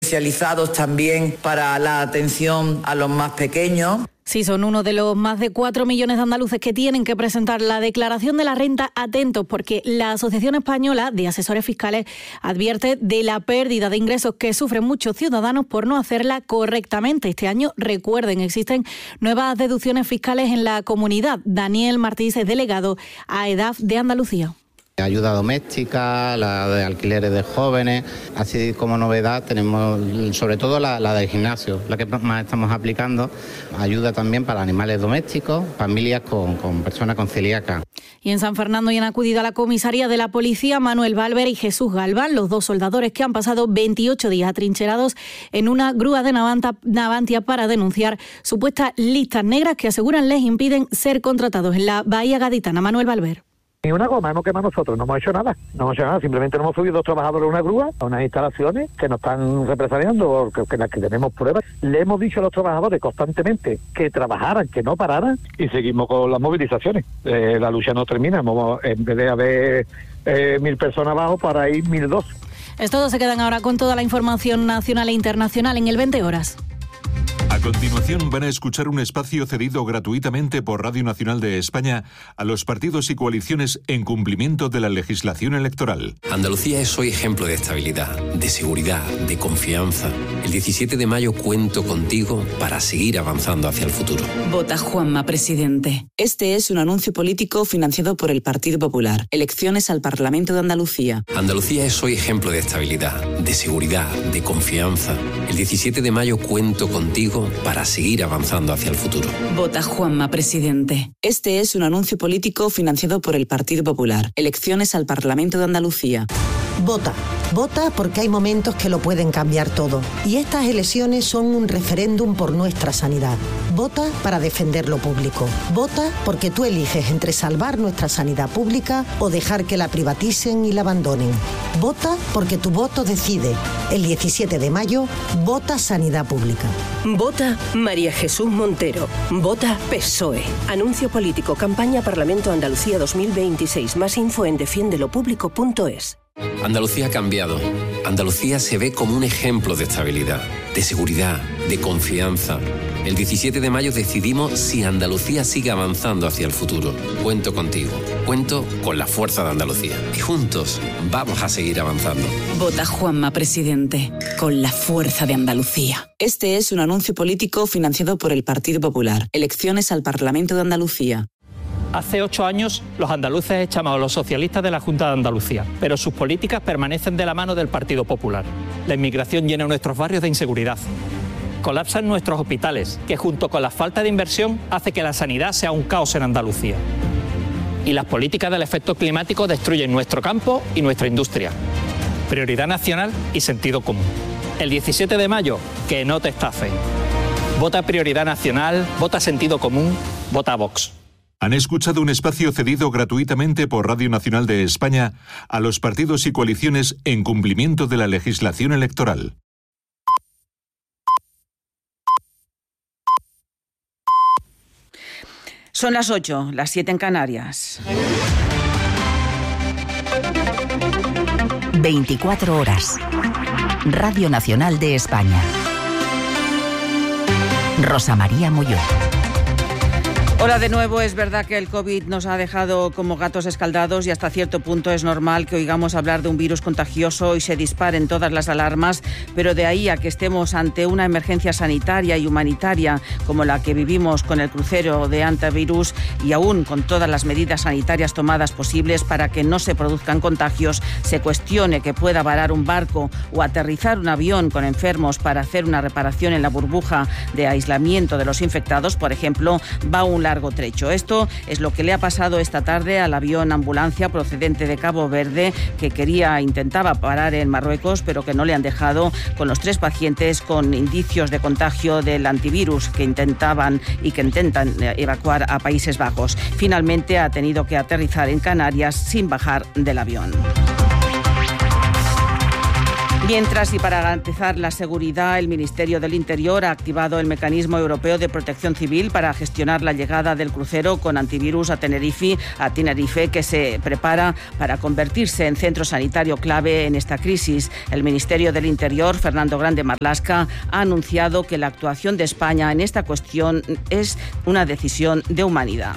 especializados también para la atención a los más pequeños. Sí, son uno de los más de 4 millones de andaluces que tienen que presentar la declaración de la renta. Atentos, porque la Asociación Española de Asesores Fiscales advierte de la pérdida de ingresos que sufren muchos ciudadanos por no hacerla correctamente. Este año, recuerden, existen nuevas deducciones fiscales en la comunidad. Daniel Martínez es delegado a EDAF de Andalucía. Ayuda doméstica, la de alquileres de jóvenes, así como novedad tenemos sobre todo la del gimnasio, la que más estamos aplicando, ayuda también para animales domésticos, familias con personas con celíaca. Y en San Fernando han acudido a la comisaría de la policía Manuel Valver y Jesús Galván, los dos soldadores que han pasado 28 días atrincherados en una grúa de Navantia para denunciar supuestas listas negras que aseguran les impiden ser contratados en la Bahía Gaditana. Manuel Valver. Ni una goma hemos quemado nosotros, no hemos hecho nada, simplemente nos hemos subido 2 trabajadores a una grúa, a unas instalaciones que nos están represaliando, que las que tenemos pruebas. Le hemos dicho a los trabajadores constantemente que trabajaran, que no pararan, y seguimos con las movilizaciones. La lucha no termina, en vez de haber 1.000 personas abajo, para ir 1.002. Estos se quedan ahora con toda la información nacional e internacional en el 20 horas. A continuación van a escuchar un espacio cedido gratuitamente por Radio Nacional de España a los partidos y coaliciones en cumplimiento de la legislación electoral. Andalucía es hoy ejemplo de estabilidad, de seguridad, de confianza. El 17 de mayo cuento contigo para seguir avanzando hacia el futuro. Vota Juanma, presidente. Este es un anuncio político financiado por el Partido Popular. Elecciones al Parlamento de Andalucía. Andalucía es hoy ejemplo de estabilidad, de seguridad, de confianza. El 17 de mayo cuento contigo para seguir avanzando hacia el futuro. Vota Juanma, presidente. Este es un anuncio político financiado por el Partido Popular. Elecciones al Parlamento de Andalucía. Vota. Vota porque hay momentos que lo pueden cambiar todo. Y estas elecciones son un referéndum por nuestra sanidad. Vota para defender lo público. Vota porque tú eliges entre salvar nuestra sanidad pública o dejar que la privaticen y la abandonen. Vota porque tu voto decide. El 17 de mayo, vota Sanidad Pública. Vota María Jesús Montero. Vota PSOE. Anuncio político. Campaña Parlamento Andalucía 2026. Más info en defiendelopublico.es. Andalucía ha cambiado. Andalucía se ve como un ejemplo de estabilidad, de seguridad, de confianza. El 17 de mayo decidimos si Andalucía sigue avanzando hacia el futuro. Cuento contigo. Cuento con la fuerza de Andalucía. Y juntos vamos a seguir avanzando. Vota Juanma, presidente. Con la fuerza de Andalucía. Este es un anuncio político financiado por el Partido Popular. Elecciones al Parlamento de Andalucía. Hace 8 años los andaluces echamos a los socialistas de la Junta de Andalucía, pero sus políticas permanecen de la mano del Partido Popular. La inmigración llena nuestros barrios de inseguridad. Colapsan nuestros hospitales, que junto con la falta de inversión hace que la sanidad sea un caos en Andalucía. Y las políticas del efecto climático destruyen nuestro campo y nuestra industria. Prioridad nacional y sentido común. El 17 de mayo, que no te estafen. Vota Prioridad Nacional, vota Sentido Común, vota Vox. Han escuchado un espacio cedido gratuitamente por Radio Nacional de España a los partidos y coaliciones en cumplimiento de la legislación electoral. Son las 8, las 7 en Canarias. 24 horas. Radio Nacional de España. Rosa María Molló. Hola de nuevo, es verdad que el COVID nos ha dejado como gatos escaldados y hasta cierto punto es normal que oigamos hablar de un virus contagioso y se disparen todas las alarmas, pero de ahí a que estemos ante una emergencia sanitaria y humanitaria como la que vivimos con el crucero de antivirus y aún con todas las medidas sanitarias tomadas posibles para que no se produzcan contagios, se cuestione que pueda varar un barco o aterrizar un avión con enfermos para hacer una reparación en la burbuja de aislamiento de los infectados, por ejemplo, va un largo trecho. Esto es lo que le ha pasado esta tarde al avión ambulancia procedente de Cabo Verde que intentaba parar en Marruecos, pero que no le han dejado, con los 3 pacientes con indicios de contagio del antivirus que intentan evacuar a Países Bajos. Finalmente ha tenido que aterrizar en Canarias sin bajar del avión. Mientras, y para garantizar la seguridad, el Ministerio del Interior ha activado el Mecanismo Europeo de Protección Civil para gestionar la llegada del crucero con antivirus a Tenerife, que se prepara para convertirse en centro sanitario clave en esta crisis. El Ministerio del Interior, Fernando Grande Marlaska, ha anunciado que la actuación de España en esta cuestión es una decisión de humanidad.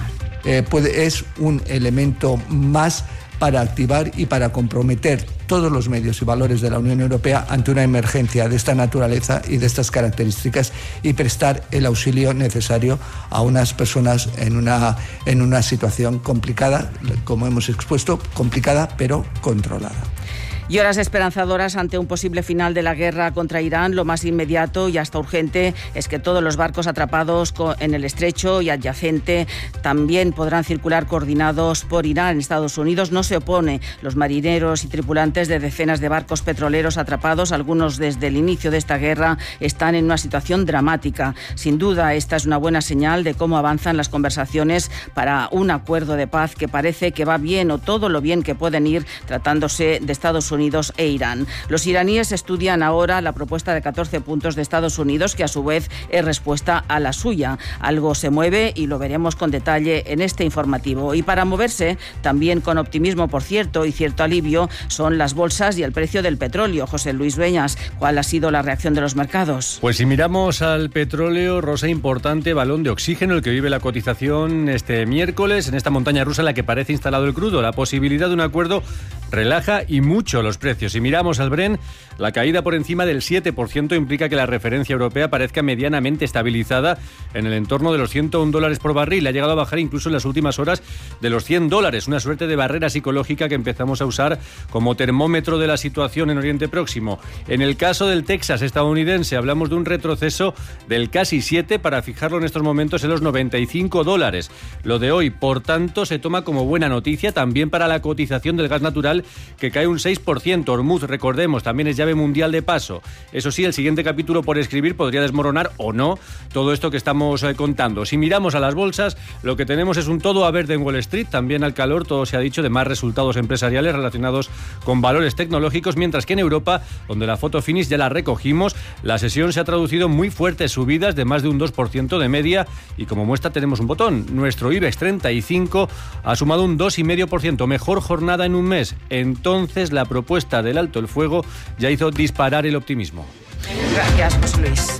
Es un elemento más para activar y para comprometer todos los medios y valores de la Unión Europea ante una emergencia de esta naturaleza y de estas características y prestar el auxilio necesario a unas personas en una situación complicada, como hemos expuesto, complicada pero controlada. Y horas esperanzadoras ante un posible final de la guerra contra Irán. Lo más inmediato y hasta urgente es que todos los barcos atrapados en el estrecho y adyacente también podrán circular coordinados por Irán. Estados Unidos no se opone. Los marineros y tripulantes de decenas de barcos petroleros atrapados, algunos desde el inicio de esta guerra, están en una situación dramática. Sin duda, esta es una buena señal de cómo avanzan las conversaciones para un acuerdo de paz que parece que va bien, o todo lo bien que pueden ir, tratándose de Estados Unidos e Irán. Los iraníes estudian ahora la propuesta de 14 puntos de Estados Unidos, que a su vez es respuesta a la suya. Algo se mueve y lo veremos con detalle en este informativo. Y para moverse, también con optimismo, por cierto, y cierto alivio, son las bolsas y el precio del petróleo. José Luis Dueñas, ¿cuál ha sido la reacción de los mercados? Pues si miramos al petróleo, Rosa, importante balón de oxígeno el que vive la cotización este miércoles en esta montaña rusa en la que parece instalado el crudo. La posibilidad de un acuerdo relaja y mucho los precios. Si miramos al Brent, la caída por encima del 7% implica que la referencia europea parezca medianamente estabilizada en el entorno de los $101 por barril. Ha llegado a bajar incluso en las últimas horas de los $100, una suerte de barrera psicológica que empezamos a usar como termómetro de la situación en Oriente Próximo. En el caso del Texas estadounidense, hablamos de un retroceso del casi 7 para fijarlo en estos momentos en los $95. Lo de hoy, por tanto, se toma como buena noticia también para la cotización del gas natural, que cae un 6%. Hormuz, recordemos, también es llave mundial de paso. Eso sí, el siguiente capítulo por escribir podría desmoronar o no todo esto que estamos contando. Si miramos a las bolsas, lo que tenemos es un todo a verde en Wall Street, también al calor, todo se ha dicho, de más resultados empresariales relacionados con valores tecnológicos, mientras que en Europa, donde la foto finish ya la recogimos, la sesión se ha traducido en muy fuertes subidas de más de un 2% de media, y como muestra tenemos un botón. Nuestro IBEX 35 ha sumado un 2,5%, mejor jornada en un mes. Entonces, la propuesta del alto el fuego ya hizo disparar el optimismo. Gracias, José Luis.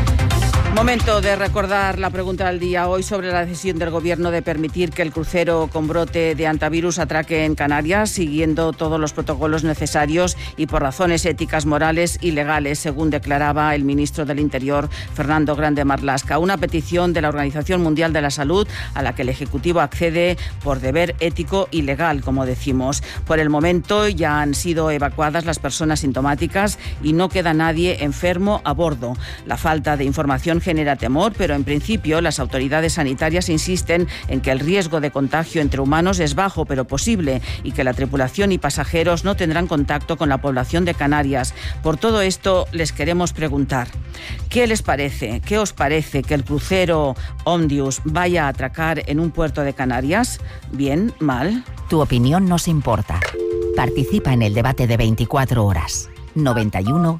Momento de recordar la pregunta del día hoy sobre la decisión del Gobierno de permitir que el crucero con brote de antivirus atraque en Canarias, siguiendo todos los protocolos necesarios y por razones éticas, morales y legales, según declaraba el ministro del Interior, Fernando Grande Marlaska. Una petición de la Organización Mundial de la Salud a la que el Ejecutivo accede por deber ético y legal, como decimos. Por el momento ya han sido evacuadas las personas sintomáticas y no queda nadie enfermo a bordo. La falta de información genera temor, pero en principio las autoridades sanitarias insisten en que el riesgo de contagio entre humanos es bajo pero posible, y que la tripulación y pasajeros no tendrán contacto con la población de Canarias. Por todo esto les queremos preguntar, ¿qué les parece? ¿Qué os parece que el crucero Omnius vaya a atracar en un puerto de Canarias? ¿Bien? ¿Mal? Tu opinión nos importa. Participa en el debate de 24 horas. 91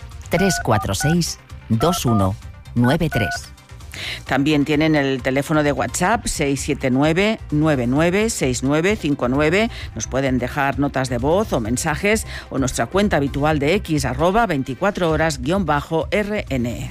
346 2193. También tienen el teléfono de WhatsApp 679-996959. Nos pueden dejar notas de voz o mensajes, o nuestra cuenta habitual de X @24horas_RN.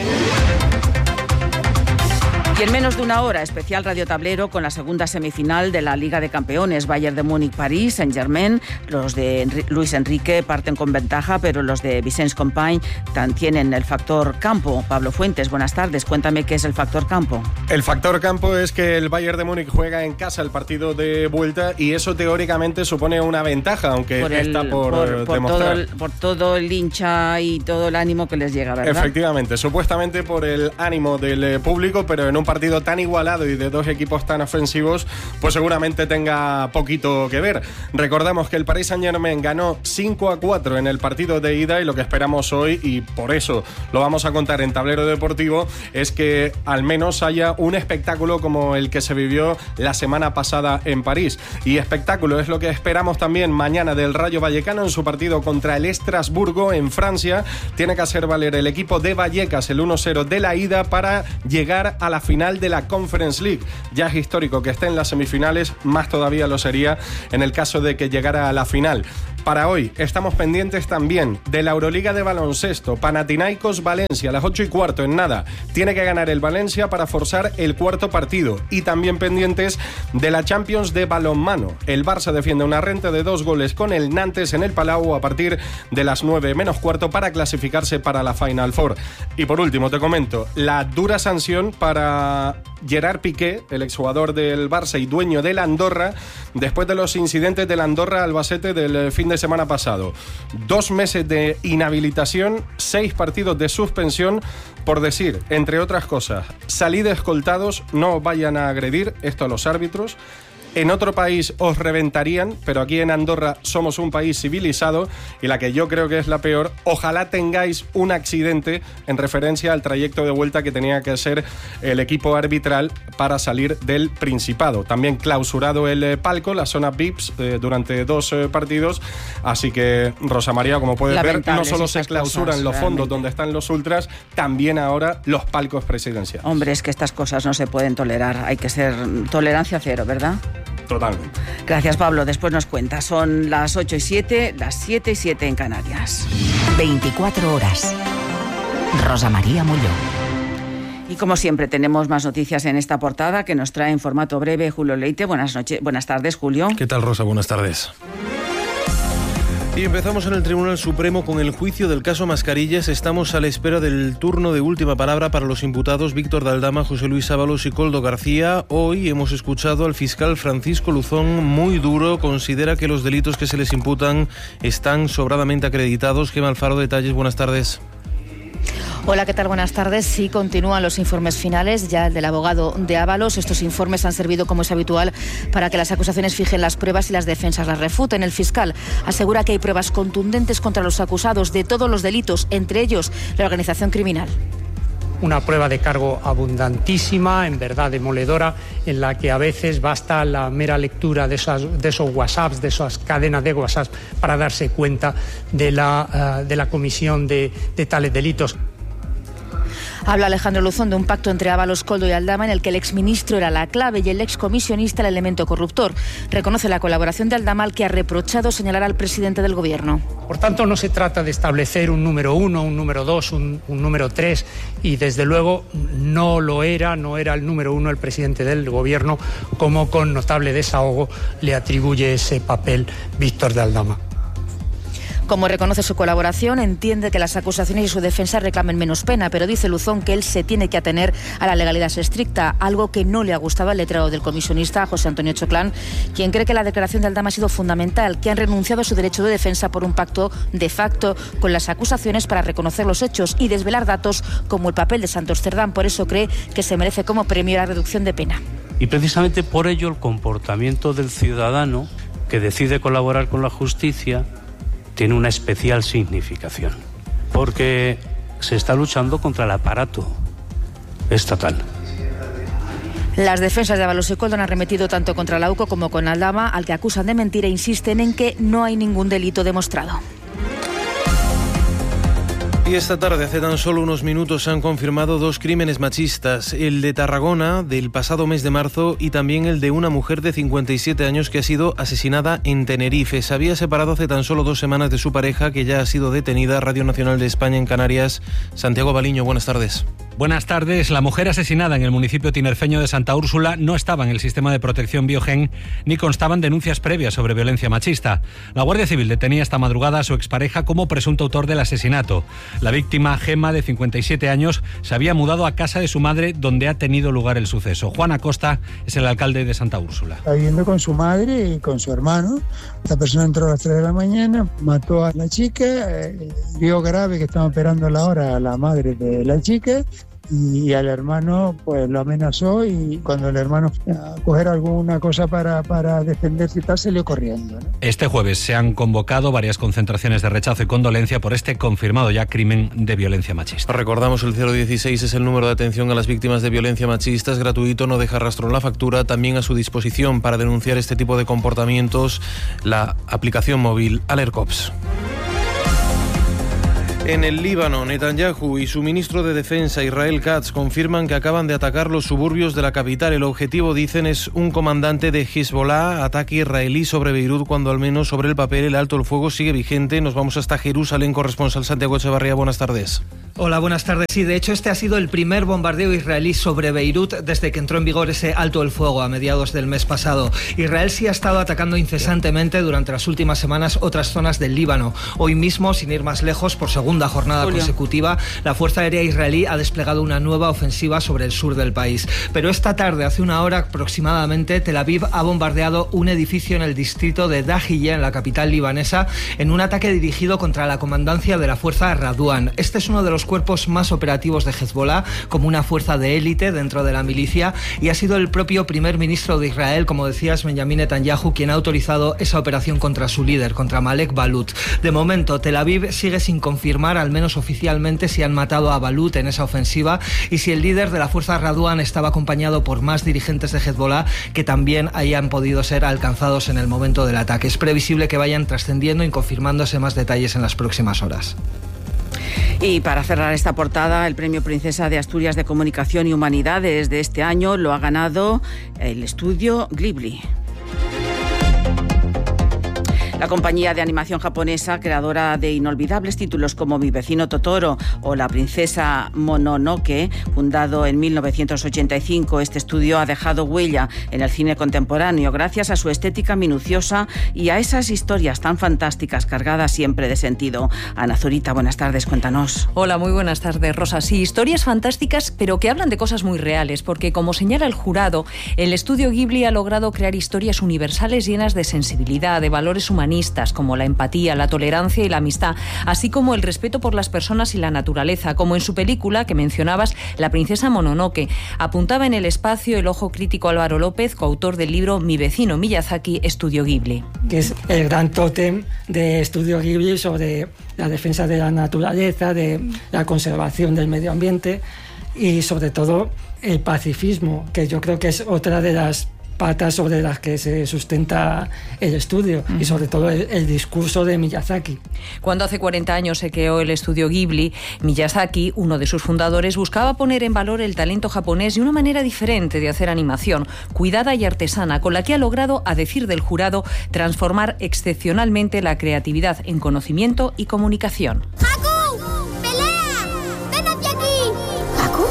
Y en menos de una hora, especial Radio Tablero con la segunda semifinal de la Liga de Campeones. Bayern de Múnich-París, Saint-Germain. Los de Luis Enrique parten con ventaja, pero los de Vicens Company tienen el factor campo. Pablo Fuentes, buenas tardes. Cuéntame qué es el factor campo. El factor campo es que el Bayern de Múnich juega en casa el partido de vuelta, y eso teóricamente supone una ventaja, aunque está por demostrar. Por todo el hincha y todo el ánimo que les llega, ¿verdad? Efectivamente, supuestamente por el ánimo del público, pero en un partido tan igualado y de dos equipos tan ofensivos, pues seguramente tenga poquito que ver. Recordamos que el Paris Saint-Germain ganó 5-4 en el partido de ida, y lo que esperamos hoy, y por eso lo vamos a contar en Tablero Deportivo, es que al menos haya un espectáculo como el que se vivió la semana pasada en París. Y espectáculo es lo que esperamos también mañana del Rayo Vallecano en su partido contra el Estrasburgo en Francia. Tiene que hacer valer el equipo de Vallecas el 1-0 de la ida para llegar a la final de la Conference League. Ya es histórico que esté en las semifinales, más todavía lo sería en el caso de que llegara a la final. Para hoy estamos pendientes también de la Euroliga de baloncesto. Panathinaikos Valencia a las 8:15 en nada. Tiene que ganar el Valencia para forzar el cuarto partido. Y también pendientes de la Champions de balonmano. El Barça defiende una renta de 2 goles con el Nantes en el Palau a partir de las 9:15 para clasificarse para la Final Four. Y por último te comento la dura sanción para Gerard Piqué, el exjugador del Barça y dueño del Andorra, después de los incidentes del Andorra Albacete del fin de semana pasado. 2 meses de inhabilitación, 6 partidos de suspensión por decir, entre otras cosas, salid escoltados, no vayan a agredir, esto a los árbitros. En otro país os reventarían, pero aquí en Andorra somos un país civilizado, y la que yo creo que es la peor, ojalá tengáis un accidente, en referencia al trayecto de vuelta que tenía que hacer el equipo arbitral para salir del Principado. También clausurado el palco, la zona VIPs, durante 2 partidos, así que Rosa María, como puedes ver, no solo se clausuran los fondos donde están los ultras, también ahora los palcos presidenciales. Hombre, es que estas cosas no se pueden tolerar, hay que ser tolerancia cero, ¿verdad? Totalmente. Gracias, Pablo. Después nos cuenta. Son las 8:07, las 7:07 en Canarias. 24 horas. Rosa María Molló. Y como siempre tenemos más noticias en esta portada que nos trae en formato breve Julio Leite. Buenas tardes, Julio. ¿Qué tal, Rosa? Buenas tardes. Y empezamos en el Tribunal Supremo con el juicio del caso Mascarillas. Estamos a la espera del turno de última palabra para los imputados Víctor de Aldama, José Luis Ábalos y Koldo García. Hoy hemos escuchado al fiscal Francisco Luzón, muy duro. Considera que los delitos que se les imputan están sobradamente acreditados. Gemma Alfaro, detalles. Buenas tardes. Hola, ¿qué tal? Buenas tardes. Sí, continúan los informes finales, ya el del abogado de Ábalos. Estos informes han servido, como es habitual, para que las acusaciones fijen las pruebas y las defensas las refuten. El fiscal asegura que hay pruebas contundentes contra los acusados de todos los delitos, entre ellos la organización criminal. Una prueba de cargo abundantísima, en verdad demoledora, en la que a veces basta la mera lectura de esos WhatsApps, de esas cadenas de WhatsApp, para darse cuenta de la comisión de tales delitos. Habla Alejandro Luzón de un pacto entre Ábalos, Koldo y Aldama en el que el exministro era la clave y el excomisionista el elemento corruptor. Reconoce la colaboración de Aldama, al que ha reprochado señalar al presidente del Gobierno. Por tanto, no se trata de establecer un número 1, un número 2, un número 3, y desde luego no era el número 1 el presidente del Gobierno, como con notable desahogo le atribuye ese papel Víctor de Aldama. Como reconoce su colaboración, entiende que las acusaciones y su defensa reclamen menos pena, pero dice Luzón que él se tiene que atener a la legalidad estricta, algo que no le ha gustado al letrado del comisionista, José Antonio Choclán, quien cree que la declaración de Aldama ha sido fundamental, que han renunciado a su derecho de defensa por un pacto de facto con las acusaciones para reconocer los hechos y desvelar datos como el papel de Santos Cerdán. Por eso cree que se merece como premio la reducción de pena. Y precisamente por ello el comportamiento del ciudadano que decide colaborar con la justicia tiene una especial significación, porque se está luchando contra el aparato estatal. Las defensas de Ábalos y Koldo han arremetido tanto contra la UCO como con Aldama, al que acusan de mentir, e insisten en que no hay ningún delito demostrado. Y esta tarde, hace tan solo unos minutos, se han confirmado 2 crímenes machistas, el de Tarragona del pasado mes de marzo y también el de una mujer de 57 años que ha sido asesinada en Tenerife. Se había separado hace tan solo 2 semanas de su pareja, que ya ha sido detenida. Radio Nacional de España en Canarias. Santiago Baliño, buenas tardes. Buenas tardes. La mujer asesinada en el municipio tinerfeño de Santa Úrsula no estaba en el sistema de protección Biogen ni constaban denuncias previas sobre violencia machista. La Guardia Civil detenía esta madrugada a su expareja como presunto autor del asesinato. La víctima, Gemma, de 57 años, se había mudado a casa de su madre, donde ha tenido lugar el suceso. Juan Acosta es el alcalde de Santa Úrsula. Está viviendo con su madre y con su hermano. Esta persona entró a las 3 de la mañana, mató a la chica, vio grave que estaba operando la hora a la madre de la chica. y al hermano pues lo amenazó, y cuando el hermano fue a coger alguna cosa para defenderse y tal, salió corriendo, ¿no? Este jueves se han convocado varias concentraciones de rechazo y condolencia por este confirmado ya crimen de violencia machista. Recordamos, el 016 es el número de atención a las víctimas de violencia machista, es gratuito, no deja rastro en la factura, también a su disposición para denunciar este tipo de comportamientos la aplicación móvil Alercops. En el Líbano, Netanyahu y su ministro de Defensa, Israel Katz, confirman que acaban de atacar los suburbios de la capital. El objetivo, dicen, es un comandante de Hezbollah, ataque israelí sobre Beirut, cuando al menos sobre el papel el alto el fuego sigue vigente. Nos vamos hasta Jerusalén, corresponsal Santiago Echevarría. Buenas tardes. Hola, buenas tardes. Sí, de hecho, este ha sido el primer bombardeo israelí sobre Beirut desde que entró en vigor ese alto el fuego a mediados del mes pasado. Israel sí ha estado atacando incesantemente durante las últimas semanas otras zonas del Líbano. Hoy mismo, sin ir más lejos, por segunda jornada consecutiva, la Fuerza Aérea israelí ha desplegado una nueva ofensiva sobre el sur del país. Pero esta tarde, hace una hora aproximadamente, Tel Aviv ha bombardeado un edificio en el distrito de Dahiyeh, en la capital libanesa, en un ataque dirigido contra la comandancia de la Fuerza Radwan. Este es uno de los cuerpos más operativos de Hezbollah, como una fuerza de élite dentro de la milicia, y ha sido el propio primer ministro de Israel, como decías, Benjamin Netanyahu, quien ha autorizado esa operación contra su líder, contra Malek Balut. De momento, Tel Aviv sigue sin confirmar, al menos oficialmente, si han matado a Balut en esa ofensiva y si el líder de la fuerza Radwan estaba acompañado por más dirigentes de Hezbollah que también hayan podido ser alcanzados en el momento del ataque. Es previsible que vayan trascendiendo y confirmándose más detalles en las próximas horas. Y para cerrar esta portada, el Premio Princesa de Asturias de Comunicación y Humanidades de este año lo ha ganado el estudio Ghibli. La compañía de animación japonesa, creadora de inolvidables títulos como Mi vecino Totoro o La princesa Mononoke, fundado en 1985, este estudio ha dejado huella en el cine contemporáneo gracias a su estética minuciosa y a esas historias tan fantásticas cargadas siempre de sentido. Ana Zurita, buenas tardes, cuéntanos. Hola, muy buenas tardes, Rosa. Sí, historias fantásticas, pero que hablan de cosas muy reales, porque como señala el jurado, el estudio Ghibli ha logrado crear historias universales llenas de sensibilidad, de valores humanistas, como la empatía, la tolerancia y la amistad, así como el respeto por las personas y la naturaleza, como en su película que mencionabas, La princesa Mononoke. Apuntaba en el espacio el ojo crítico Álvaro López, coautor del libro Mi vecino Miyazaki, Estudio Ghibli. Que es el gran tótem de Estudio Ghibli sobre la defensa de la naturaleza, de la conservación del medio ambiente y sobre todo el pacifismo, que yo creo que es otra de las patas sobre las que se sustenta el estudio y sobre todo el discurso de Miyazaki. Cuando hace 40 años se creó el estudio Ghibli, Miyazaki, uno de sus fundadores, buscaba poner en valor el talento japonés y una manera diferente de hacer animación, cuidada y artesana, con la que ha logrado, a decir del jurado, transformar excepcionalmente la creatividad en conocimiento y comunicación. ¡Haku! ¡Pelea! ¡Ven hacia aquí! ¿Haku?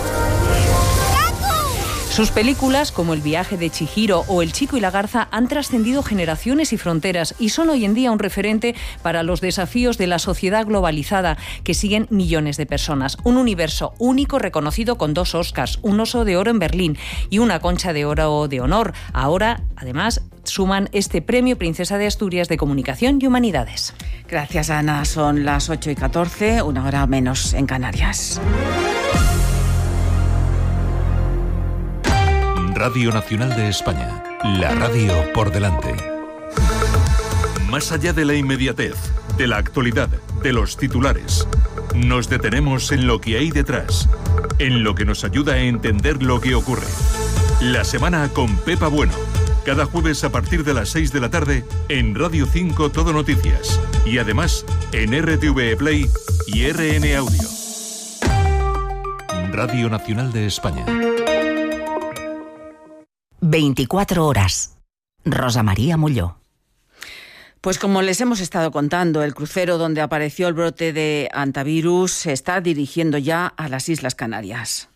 Sus películas, como El viaje de Chihiro o El chico y la garza, han trascendido generaciones y fronteras y son hoy en día un referente para los desafíos de la sociedad globalizada que siguen millones de personas. Un universo único reconocido con 2 Oscars, un Oso de Oro en Berlín y una Concha de Oro de honor. Ahora, además, suman este Premio Princesa de Asturias de Comunicación y Humanidades. Gracias, Ana. Son las 8:14, una hora menos en Canarias. Radio Nacional de España, la radio por delante. Más allá de la inmediatez, de la actualidad, de los titulares, nos detenemos en lo que hay detrás, en lo que nos ayuda a entender lo que ocurre. La semana con Pepa Bueno, cada jueves a partir de las 6 de la tarde en Radio 5 Todo Noticias y además en RTV Play y RN Audio. Radio Nacional de España. 24 horas. Rosa María Molló. Pues como les hemos estado contando, el crucero donde apareció el brote de hantavirus se está dirigiendo ya a las Islas Canarias.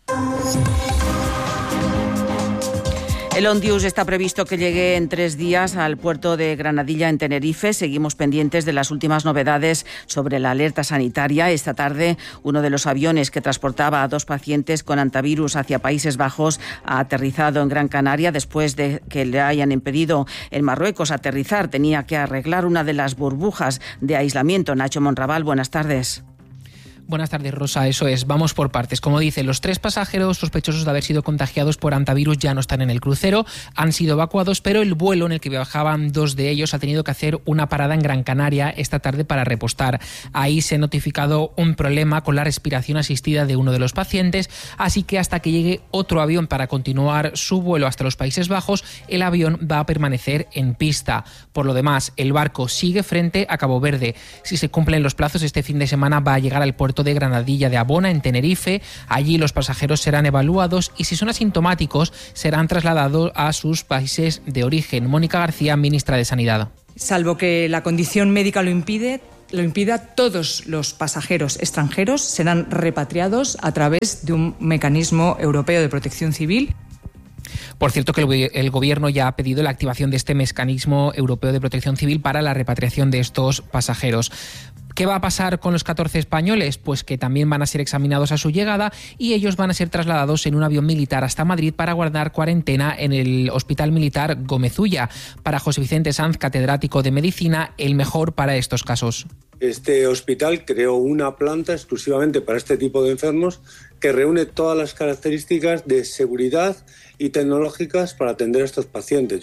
El Ondius está previsto que llegue en 3 días al puerto de Granadilla, en Tenerife. Seguimos pendientes de las últimas novedades sobre la alerta sanitaria. Esta tarde, uno de los aviones que transportaba a 2 pacientes con hantavirus hacia Países Bajos ha aterrizado en Gran Canaria después de que le hayan impedido en Marruecos aterrizar. Tenía que arreglar una de las burbujas de aislamiento. Nacho Monraval, buenas tardes. Buenas tardes, Rosa. Eso es, vamos por partes. Como dice, los 3 pasajeros sospechosos de haber sido contagiados por hantavirus ya no están en el crucero, han sido evacuados, pero el vuelo en el que viajaban 2 de ellos ha tenido que hacer una parada en Gran Canaria esta tarde para repostar. Ahí se ha notificado un problema con la respiración asistida de uno de los pacientes, así que hasta que llegue otro avión para continuar su vuelo hasta los Países Bajos, el avión va a permanecer en pista. Por lo demás, el barco sigue frente a Cabo Verde. Si se cumplen los plazos, este fin de semana va a llegar al puerto de Granadilla de Abona, en Tenerife. Allí los pasajeros serán evaluados y, si son asintomáticos, serán trasladados a sus países de origen. Mónica García, ministra de Sanidad. Salvo que la condición médica lo impida, todos los pasajeros extranjeros serán repatriados a través de un mecanismo europeo de protección civil. Por cierto, que el Gobierno ya ha pedido la activación de este mecanismo europeo de protección civil para la repatriación de estos pasajeros. ¿Qué va a pasar con los 14 españoles? Pues que también van a ser examinados a su llegada y ellos van a ser trasladados en un avión militar hasta Madrid para guardar cuarentena en el Hospital Militar Gómez Ulla. Para José Vicente Sanz, catedrático de Medicina, el mejor para estos casos. Este hospital creó una planta exclusivamente para este tipo de enfermos que reúne todas las características de seguridad y tecnológicas para atender a estos pacientes.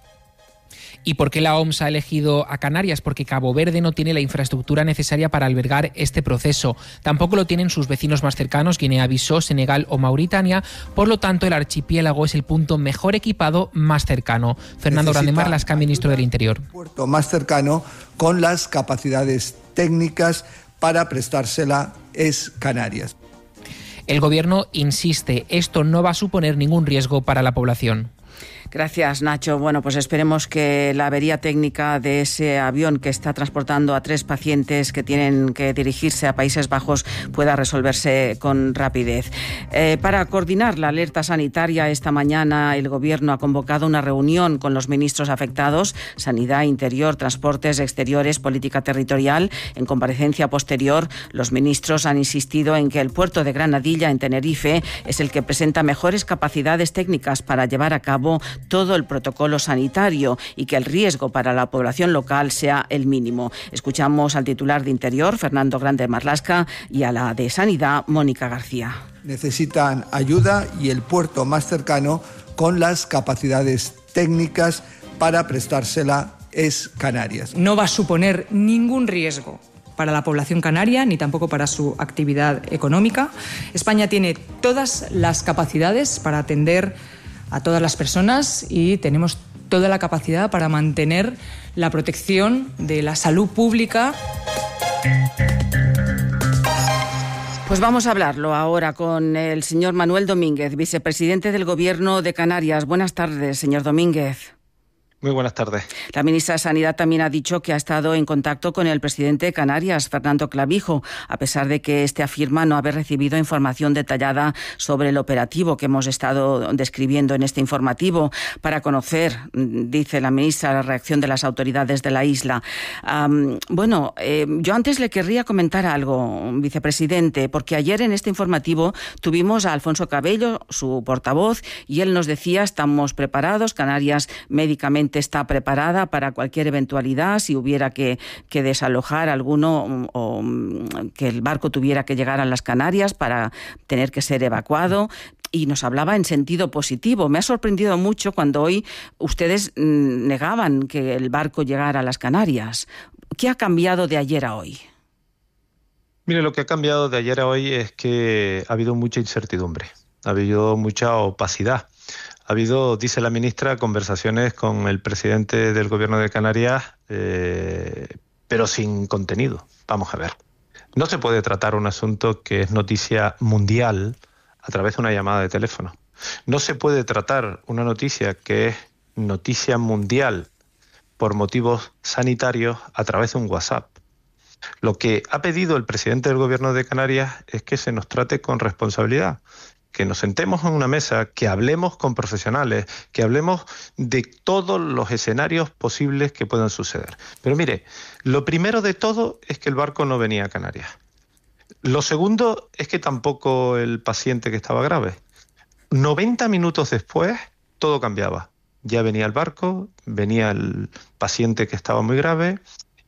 ¿Y por qué la OMS ha elegido a Canarias? Porque Cabo Verde no tiene la infraestructura necesaria para albergar este proceso. Tampoco lo tienen sus vecinos más cercanos, Guinea-Bissau, Senegal o Mauritania. Por lo tanto, el archipiélago es el punto mejor equipado, más cercano. Fernando Grande Marlaska, ministro del Interior. El puerto más cercano con las capacidades técnicas para prestársela es Canarias. El Gobierno insiste, esto no va a suponer ningún riesgo para la población. Gracias, Nacho. Bueno, pues esperemos que la avería técnica de ese avión que está transportando a 3 pacientes que tienen que dirigirse a Países Bajos pueda resolverse con rapidez. Para coordinar la alerta sanitaria, esta mañana el Gobierno ha convocado una reunión con los ministros afectados, Sanidad, Interior, Transportes, Exteriores, Política Territorial. En comparecencia posterior, los ministros han insistido en que el puerto de Granadilla, en Tenerife, es el que presenta mejores capacidades técnicas para llevar a cabo todo el protocolo sanitario y que el riesgo para la población local sea el mínimo. Escuchamos al titular de Interior, Fernando Grande Marlaska, y a la de Sanidad, Mónica García. Necesitan ayuda y el puerto más cercano con las capacidades técnicas para prestársela es Canarias. No va a suponer ningún riesgo para la población canaria, ni tampoco para su actividad económica. España tiene todas las capacidades para atender a todas las personas y tenemos toda la capacidad para mantener la protección de la salud pública. Pues vamos a hablarlo ahora con el señor Manuel Domínguez, vicepresidente del Gobierno de Canarias. Buenas tardes, señor Domínguez. Muy buenas tardes. La ministra de Sanidad también ha dicho que ha estado en contacto con el presidente de Canarias, Fernando Clavijo, a pesar de que este afirma no haber recibido información detallada sobre el operativo que hemos estado describiendo en este informativo, para conocer, dice la ministra, la reacción de las autoridades de la isla. Yo antes le querría comentar algo, vicepresidente, porque ayer en este informativo tuvimos a Alfonso Cabello, su portavoz, y él nos decía: estamos preparados, Canarias médicamente está preparada para cualquier eventualidad, si hubiera que desalojar alguno o que el barco tuviera que llegar a las Canarias para tener que ser evacuado. Y nos hablaba en sentido positivo. Me ha sorprendido mucho cuando hoy ustedes negaban que el barco llegara a las Canarias. ¿Qué ha cambiado de ayer a hoy? Mire, lo que ha cambiado de ayer a hoy es que ha habido mucha incertidumbre, ha habido mucha opacidad. Ha habido, dice la ministra, conversaciones con el presidente del Gobierno de Canarias, pero sin contenido. Vamos a ver. No se puede tratar un asunto que es noticia mundial a través de una llamada de teléfono. No se puede tratar una noticia que es noticia mundial por motivos sanitarios a través de un WhatsApp. Lo que ha pedido el presidente del Gobierno de Canarias es que se nos trate con responsabilidad, que nos sentemos en una mesa, que hablemos con profesionales, que hablemos de todos los escenarios posibles que puedan suceder. Pero mire, lo primero de todo es que el barco no venía a Canarias. Lo segundo es que tampoco el paciente que estaba grave. 90 minutos después, todo cambiaba. Ya venía el barco, venía el paciente que estaba muy grave,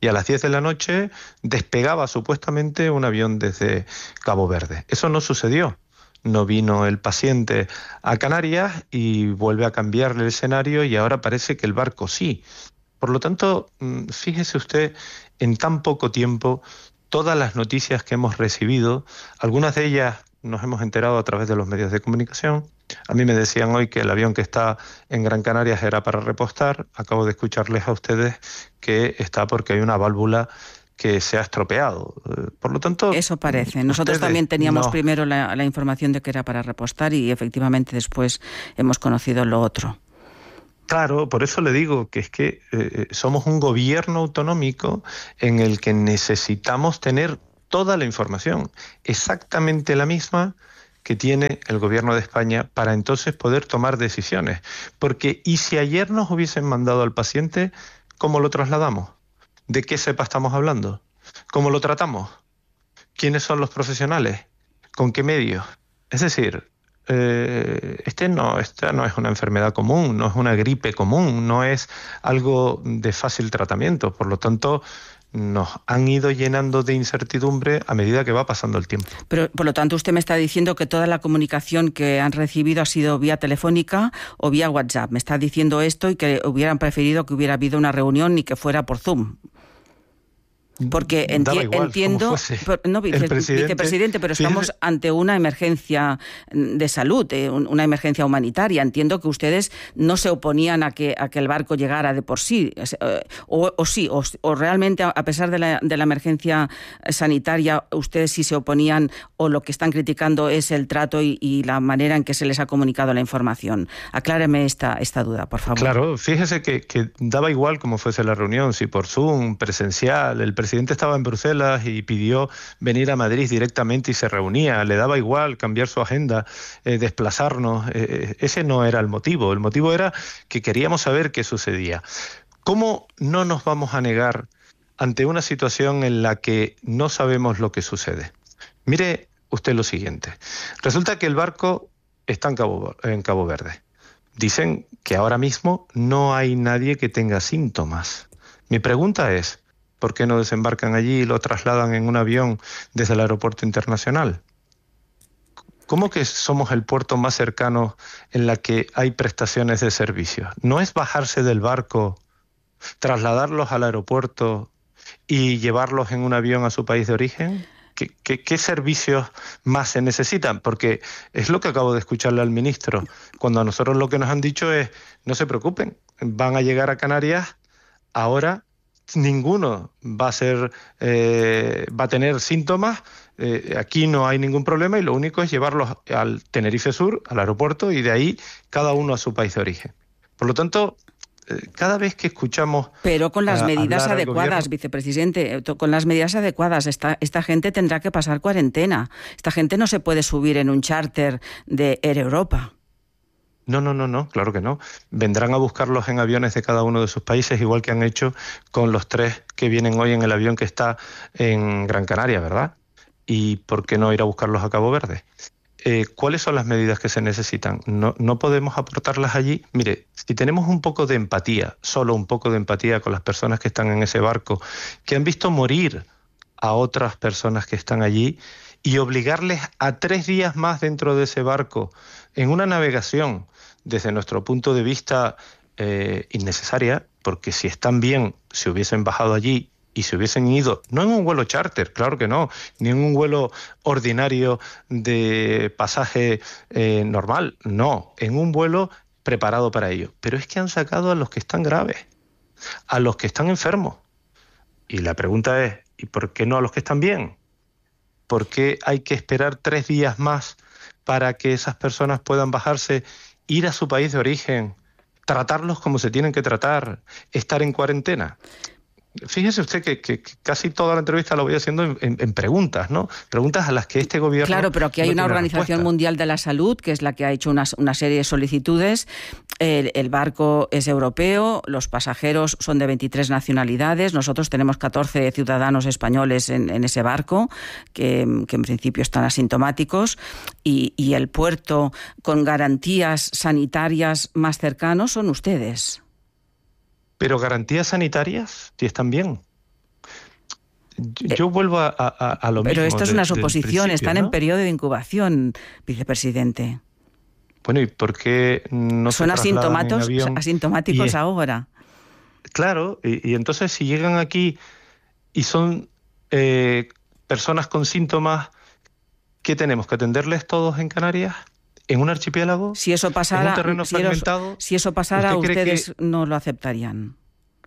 y a las 10 de la noche despegaba supuestamente un avión desde Cabo Verde. Eso no sucedió. No vino el paciente a Canarias y vuelve a cambiarle el escenario y ahora parece que el barco sí. Por lo tanto, fíjese usted, en tan poco tiempo, todas las noticias que hemos recibido, algunas de ellas nos hemos enterado a través de los medios de comunicación. A mí me decían hoy que el avión que está en Gran Canaria era para repostar. Acabo de escucharles a ustedes que está porque hay una válvula que se ha estropeado. Por lo tanto... Eso parece. Nosotros también teníamos primero la información de que era para repostar y efectivamente después hemos conocido lo otro. Claro, por eso le digo que es que somos un gobierno autonómico en el que necesitamos tener toda la información, exactamente la misma que tiene el gobierno de España para entonces poder tomar decisiones. Porque, ¿y si ayer nos hubiesen mandado al paciente, cómo lo trasladamos? ¿De qué cepa estamos hablando? ¿Cómo lo tratamos? ¿Quiénes son los profesionales? ¿Con qué medios? Es decir, esta no es una enfermedad común, no es una gripe común, no es algo de fácil tratamiento. Por lo tanto, nos han ido llenando de incertidumbre a medida que va pasando el tiempo. Pero, por lo tanto, usted me está diciendo que toda la comunicación que han recibido ha sido vía telefónica o vía WhatsApp. Me está diciendo esto y que hubieran preferido que hubiera habido una reunión y que fuera por Zoom. Porque entiendo, vicepresidente, pero estamos ante una emergencia de salud, una emergencia humanitaria. Entiendo que ustedes no se oponían a que el barco llegara de por sí, o realmente a pesar de la emergencia sanitaria, ustedes sí se oponían, o lo que están criticando es el trato y la manera en que se les ha comunicado la información. Acláreme esta duda, por favor. Claro, fíjese que daba igual cómo fuese la reunión, si por Zoom, presencial. El presidente estaba en Bruselas y pidió venir a Madrid directamente y se reunía. Le daba igual cambiar su agenda, desplazarnos. Ese no era el motivo. El motivo era que queríamos saber qué sucedía. ¿Cómo no nos vamos a negar ante una situación en la que no sabemos lo que sucede? Mire usted lo siguiente. Resulta que el barco está en Cabo Verde. Dicen que ahora mismo no hay nadie que tenga síntomas. Mi pregunta es, ¿por qué no desembarcan allí y lo trasladan en un avión desde el aeropuerto internacional? ¿Cómo que somos el puerto más cercano en la que hay prestaciones de servicios? ¿No es bajarse del barco, trasladarlos al aeropuerto y llevarlos en un avión a su país de origen? ¿Qué servicios más se necesitan? Porque es lo que acabo de escucharle al ministro. Cuando a nosotros lo que nos han dicho es, no se preocupen, van a llegar a Canarias, ahora ninguno va a tener síntomas, aquí no hay ningún problema y lo único es llevarlos al Tenerife Sur, al aeropuerto, y de ahí cada uno a su país de origen. Por lo tanto, cada vez que escuchamos... Pero con las medidas adecuadas, vicepresidente, con las medidas adecuadas, esta gente tendrá que pasar cuarentena. Esta gente no se puede subir en un charter de Air Europa. No, claro que no. Vendrán a buscarlos en aviones de cada uno de sus países, igual que han hecho con los 3 que vienen hoy en el avión que está en Gran Canaria, ¿verdad? ¿Y por qué no ir a buscarlos a Cabo Verde? ¿Cuáles son las medidas que se necesitan? No podemos aportarlas allí. Mire, si tenemos un poco de empatía, solo un poco de empatía con las personas que están en ese barco, que han visto morir a otras personas que están allí, y obligarles a 3 días más dentro de ese barco en una navegación, desde nuestro punto de vista, innecesaria, porque si están bien, se hubiesen bajado allí y se hubiesen ido, no en un vuelo charter, claro que no, ni en un vuelo ordinario de pasaje normal, no, en un vuelo preparado para ello. Pero es que han sacado a los que están graves, a los que están enfermos. Y la pregunta es, ¿y por qué no a los que están bien? ¿Por qué hay que esperar 3 días más para que esas personas puedan bajarse, ir a su país de origen, tratarlos como se tienen que tratar, estar en cuarentena? Fíjese usted que casi toda la entrevista la voy haciendo en preguntas, ¿no? Preguntas a las que este gobierno... Claro, pero aquí hay una Organización Mundial de la Salud, que es la que ha hecho una serie de solicitudes. El barco es europeo, los pasajeros son de 23 nacionalidades, nosotros tenemos 14 ciudadanos españoles en ese barco, que en principio están asintomáticos, y el puerto con garantías sanitarias más cercanos son ustedes. Pero garantías sanitarias, si están bien. yo vuelvo a lo mismo. Pero esto es una suposición, están en periodo de incubación, vicepresidente. Bueno, ¿y por qué no son asintomáticos y ahora? Claro, y entonces si llegan aquí y son personas con síntomas, ¿qué tenemos? ¿Que atenderles todos en Canarias? ¿En un archipiélago? Si eso pasara, ¿en un terreno fragmentado? Si eso pasara, ustedes no lo aceptarían.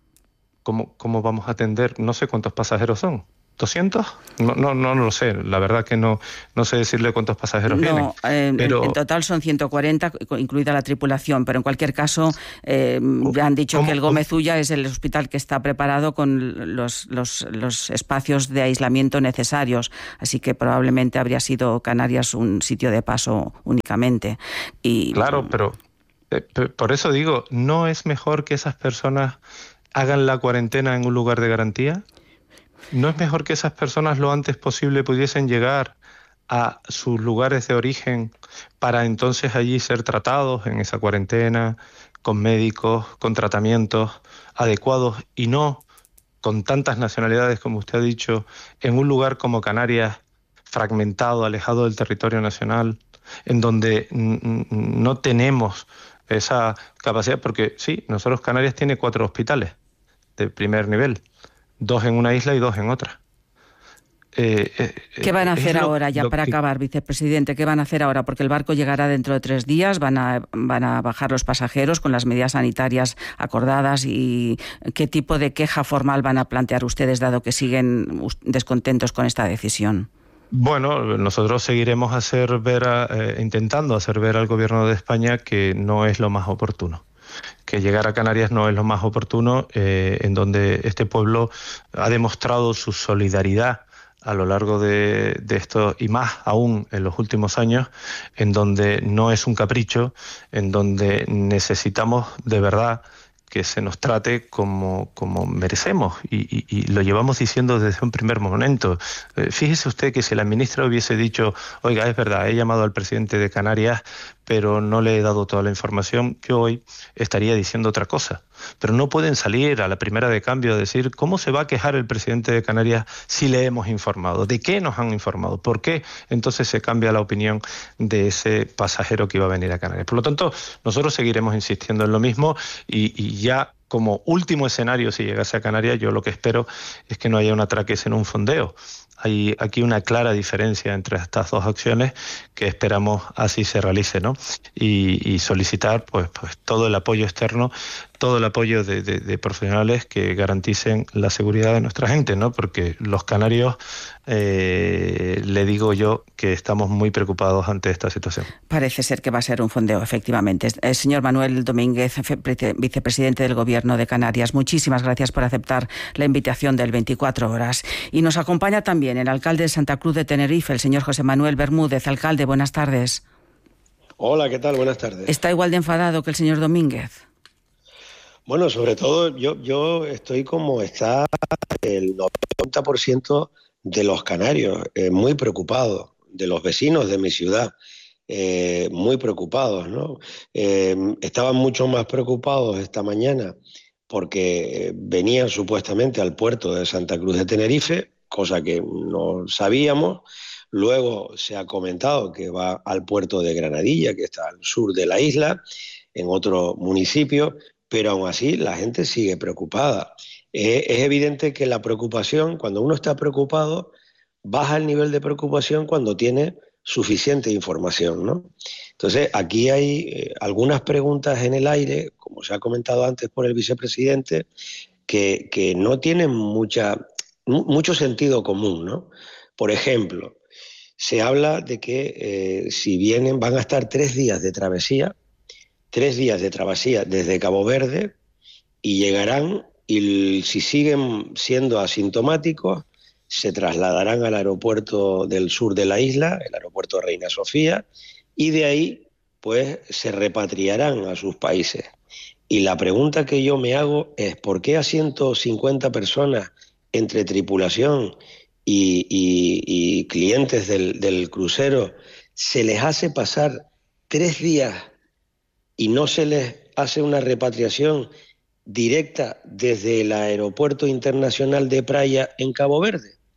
¿Cómo vamos a atender? No sé cuántos pasajeros son. ¿200? No lo sé. La verdad que no sé decirle cuántos pasajeros vienen. Pero en total son 140, incluida la tripulación. Pero en cualquier caso, ya han dicho que el Gómez Ulla es el hospital que está preparado con los espacios de aislamiento necesarios. Así que probablemente habría sido Canarias un sitio de paso únicamente. Claro, pero por eso digo, ¿no es mejor que esas personas hagan la cuarentena en un lugar de garantía? ¿No es mejor que esas personas lo antes posible pudiesen llegar a sus lugares de origen para entonces allí ser tratados en esa cuarentena, con médicos, con tratamientos adecuados y no con tantas nacionalidades como usted ha dicho, en un lugar como Canarias, fragmentado, alejado del territorio nacional, en donde no tenemos esa capacidad? Porque sí, nosotros Canarias tiene 4 hospitales de primer nivel, 2 en una isla y 2 en otra. ¿Qué van a hacer ahora, ya para acabar, vicepresidente? ¿Qué van a hacer ahora? Porque el barco llegará dentro de 3 días, van a bajar los pasajeros con las medidas sanitarias acordadas. ¿Y qué tipo de queja formal van a plantear ustedes, dado que siguen descontentos con esta decisión? Bueno, nosotros seguiremos intentando hacer ver al Gobierno de España que no es lo más oportuno, que llegar a Canarias no es lo más oportuno, en donde este pueblo ha demostrado su solidaridad a lo largo de esto, y más aún en los últimos años, en donde no es un capricho, en donde necesitamos de verdad que se nos trate como merecemos, y lo llevamos diciendo desde un primer momento. Fíjese usted que si la ministra hubiese dicho, oiga, es verdad, he llamado al presidente de Canarias, pero no le he dado toda la información, yo hoy estaría diciendo otra cosa. Pero no pueden salir a la primera de cambio a decir, ¿cómo se va a quejar el presidente de Canarias si le hemos informado? ¿De qué nos han informado? ¿Por qué entonces se cambia la opinión de ese pasajero que iba a venir a Canarias? Por lo tanto, nosotros seguiremos insistiendo en lo mismo, y ya como último escenario, si llegase a Canarias, yo lo que espero es que no haya un atraques en un fondeo. Hay aquí una clara diferencia entre estas dos acciones que esperamos así se realice, ¿no? Y solicitar pues todo el apoyo externo, todo el apoyo de profesionales que garanticen la seguridad de nuestra gente, ¿no? Porque los canarios, le digo yo que estamos muy preocupados ante esta situación. Parece ser que va a ser un fondeo, efectivamente. Señor Manuel Domínguez, vicepresidente del Gobierno de Canarias, muchísimas gracias por aceptar la invitación del 24 horas. Y nos acompaña también el alcalde de Santa Cruz de Tenerife, el señor José Manuel Bermúdez. Alcalde, buenas tardes. Hola, ¿qué tal? Buenas tardes. ¿Está igual de enfadado que el señor Domínguez? Bueno, sobre todo yo estoy como está el 90% de los canarios, muy preocupados, de los vecinos de mi ciudad, muy preocupados, ¿no? Estaban mucho más preocupados esta mañana porque venían supuestamente al puerto de Santa Cruz de Tenerife, cosa que no sabíamos. Luego se ha comentado que va al puerto de Granadilla, que está al sur de la isla, en otro municipio, pero aún así la gente sigue preocupada. Es evidente que la preocupación, cuando uno está preocupado, baja el nivel de preocupación cuando tiene suficiente información, ¿no? Entonces, aquí hay algunas preguntas en el aire, como se ha comentado antes por el vicepresidente, que no tienen mucho sentido común, ¿no? Por ejemplo, se habla de que si van a estar 3 días de travesía desde Cabo Verde, y llegarán, y si siguen siendo asintomáticos, se trasladarán al aeropuerto del sur de la isla, el aeropuerto Reina Sofía, y de ahí pues se repatriarán a sus países. Y la pregunta que yo me hago es, ¿por qué a 150 personas entre tripulación y clientes del crucero se les hace pasar 3 días y no se les hace una repatriación directa desde el Aeropuerto Internacional de Praia en Cabo Verde?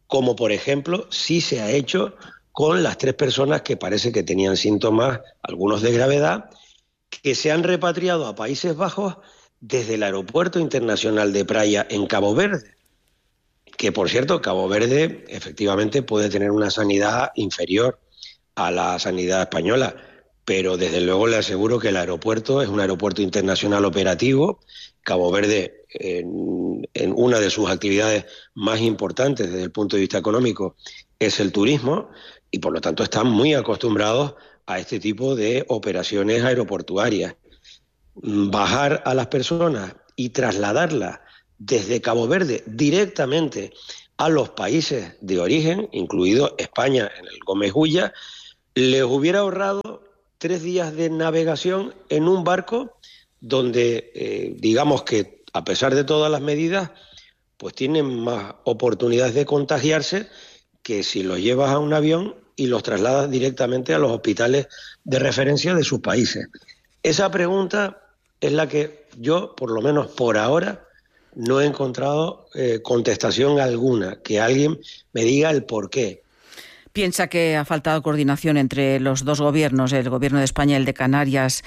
como por ejemplo sí se ha hecho con las 3 personas que parece que tenían síntomas, algunos de gravedad, que se han repatriado a Países Bajos desde el Aeropuerto Internacional de Praia en Cabo Verde. Que, por cierto, Cabo Verde efectivamente puede tener una sanidad inferior a la sanidad española, pero desde luego le aseguro que el aeropuerto es un aeropuerto internacional operativo. Cabo Verde, en una de sus actividades más importantes desde el punto de vista económico, es el turismo, y por lo tanto están muy acostumbrados a este tipo de operaciones aeroportuarias. Bajar a las personas y trasladarlas desde Cabo Verde directamente a los países de origen, incluido España en el Gómez Ulla, les hubiera ahorrado 3 días de navegación en un barco donde, digamos que a pesar de todas las medidas, pues tienen más oportunidades de contagiarse que si los llevas a un avión y los trasladas directamente a los hospitales de referencia de sus países. Esa pregunta es la que yo, por lo menos por ahora, no he encontrado contestación alguna, que alguien me diga el por qué. ¿Piensa que ha faltado coordinación entre los dos gobiernos, el gobierno de España y el de Canarias,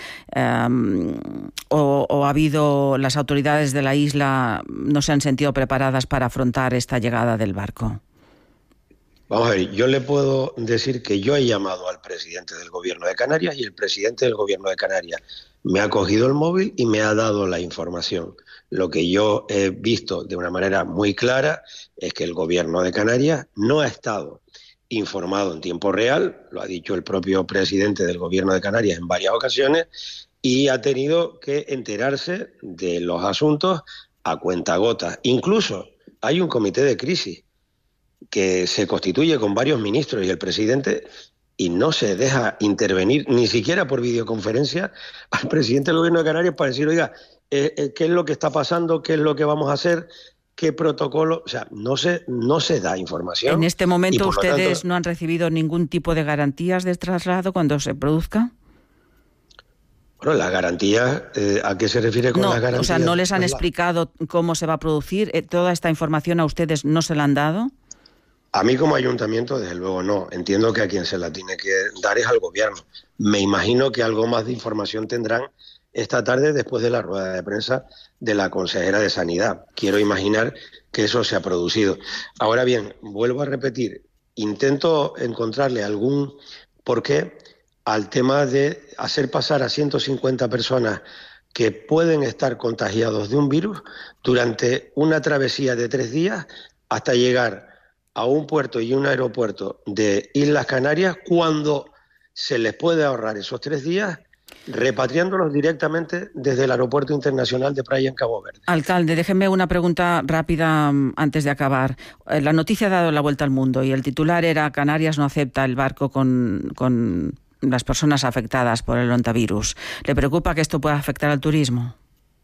o ha habido, las autoridades de la isla no se han sentido preparadas para afrontar esta llegada del barco? Vamos a ver, yo le puedo decir que yo he llamado al presidente del gobierno de Canarias y el presidente del gobierno de Canarias me ha cogido el móvil y me ha dado la información. Lo que yo he visto de una manera muy clara es que el gobierno de Canarias no ha estado informado en tiempo real, lo ha dicho el propio presidente del gobierno de Canarias en varias ocasiones, y ha tenido que enterarse de los asuntos a cuentagotas. Incluso hay un comité de crisis que se constituye con varios ministros y el presidente, y no se deja intervenir ni siquiera por videoconferencia al presidente del gobierno de Canarias para decir, oiga, ¿qué es lo que está pasando? ¿Qué es lo que vamos a hacer? ¿Qué protocolo? O sea, no se da información. ¿En este momento ustedes tanto, no han recibido ningún tipo de garantías de traslado cuando se produzca? Bueno, las garantías, ¿a qué se refiere con las garantías? O sea, ¿no les han explicado cómo se va a producir? ¿Toda esta información a ustedes no se la han dado? A mí como ayuntamiento, desde luego no. Entiendo que a quien se la tiene que dar es al gobierno. Me imagino que algo más de información tendrán esta tarde después de la rueda de prensa de la consejera de Sanidad. Quiero imaginar que eso se ha producido. Ahora bien, vuelvo a repetir, intento encontrarle algún porqué al tema de hacer pasar a 150 personas que pueden estar contagiados de un virus durante una travesía de 3 días hasta llegar a un puerto y un aeropuerto de Islas Canarias, cuando se les puede ahorrar esos 3 días repatriándolos directamente desde el Aeropuerto Internacional de Praia en Cabo Verde. Alcalde, déjeme una pregunta rápida antes de acabar. La noticia ha dado la vuelta al mundo y el titular era: Canarias no acepta el barco con las personas afectadas por el ontavirus. ¿Le preocupa que esto pueda afectar al turismo?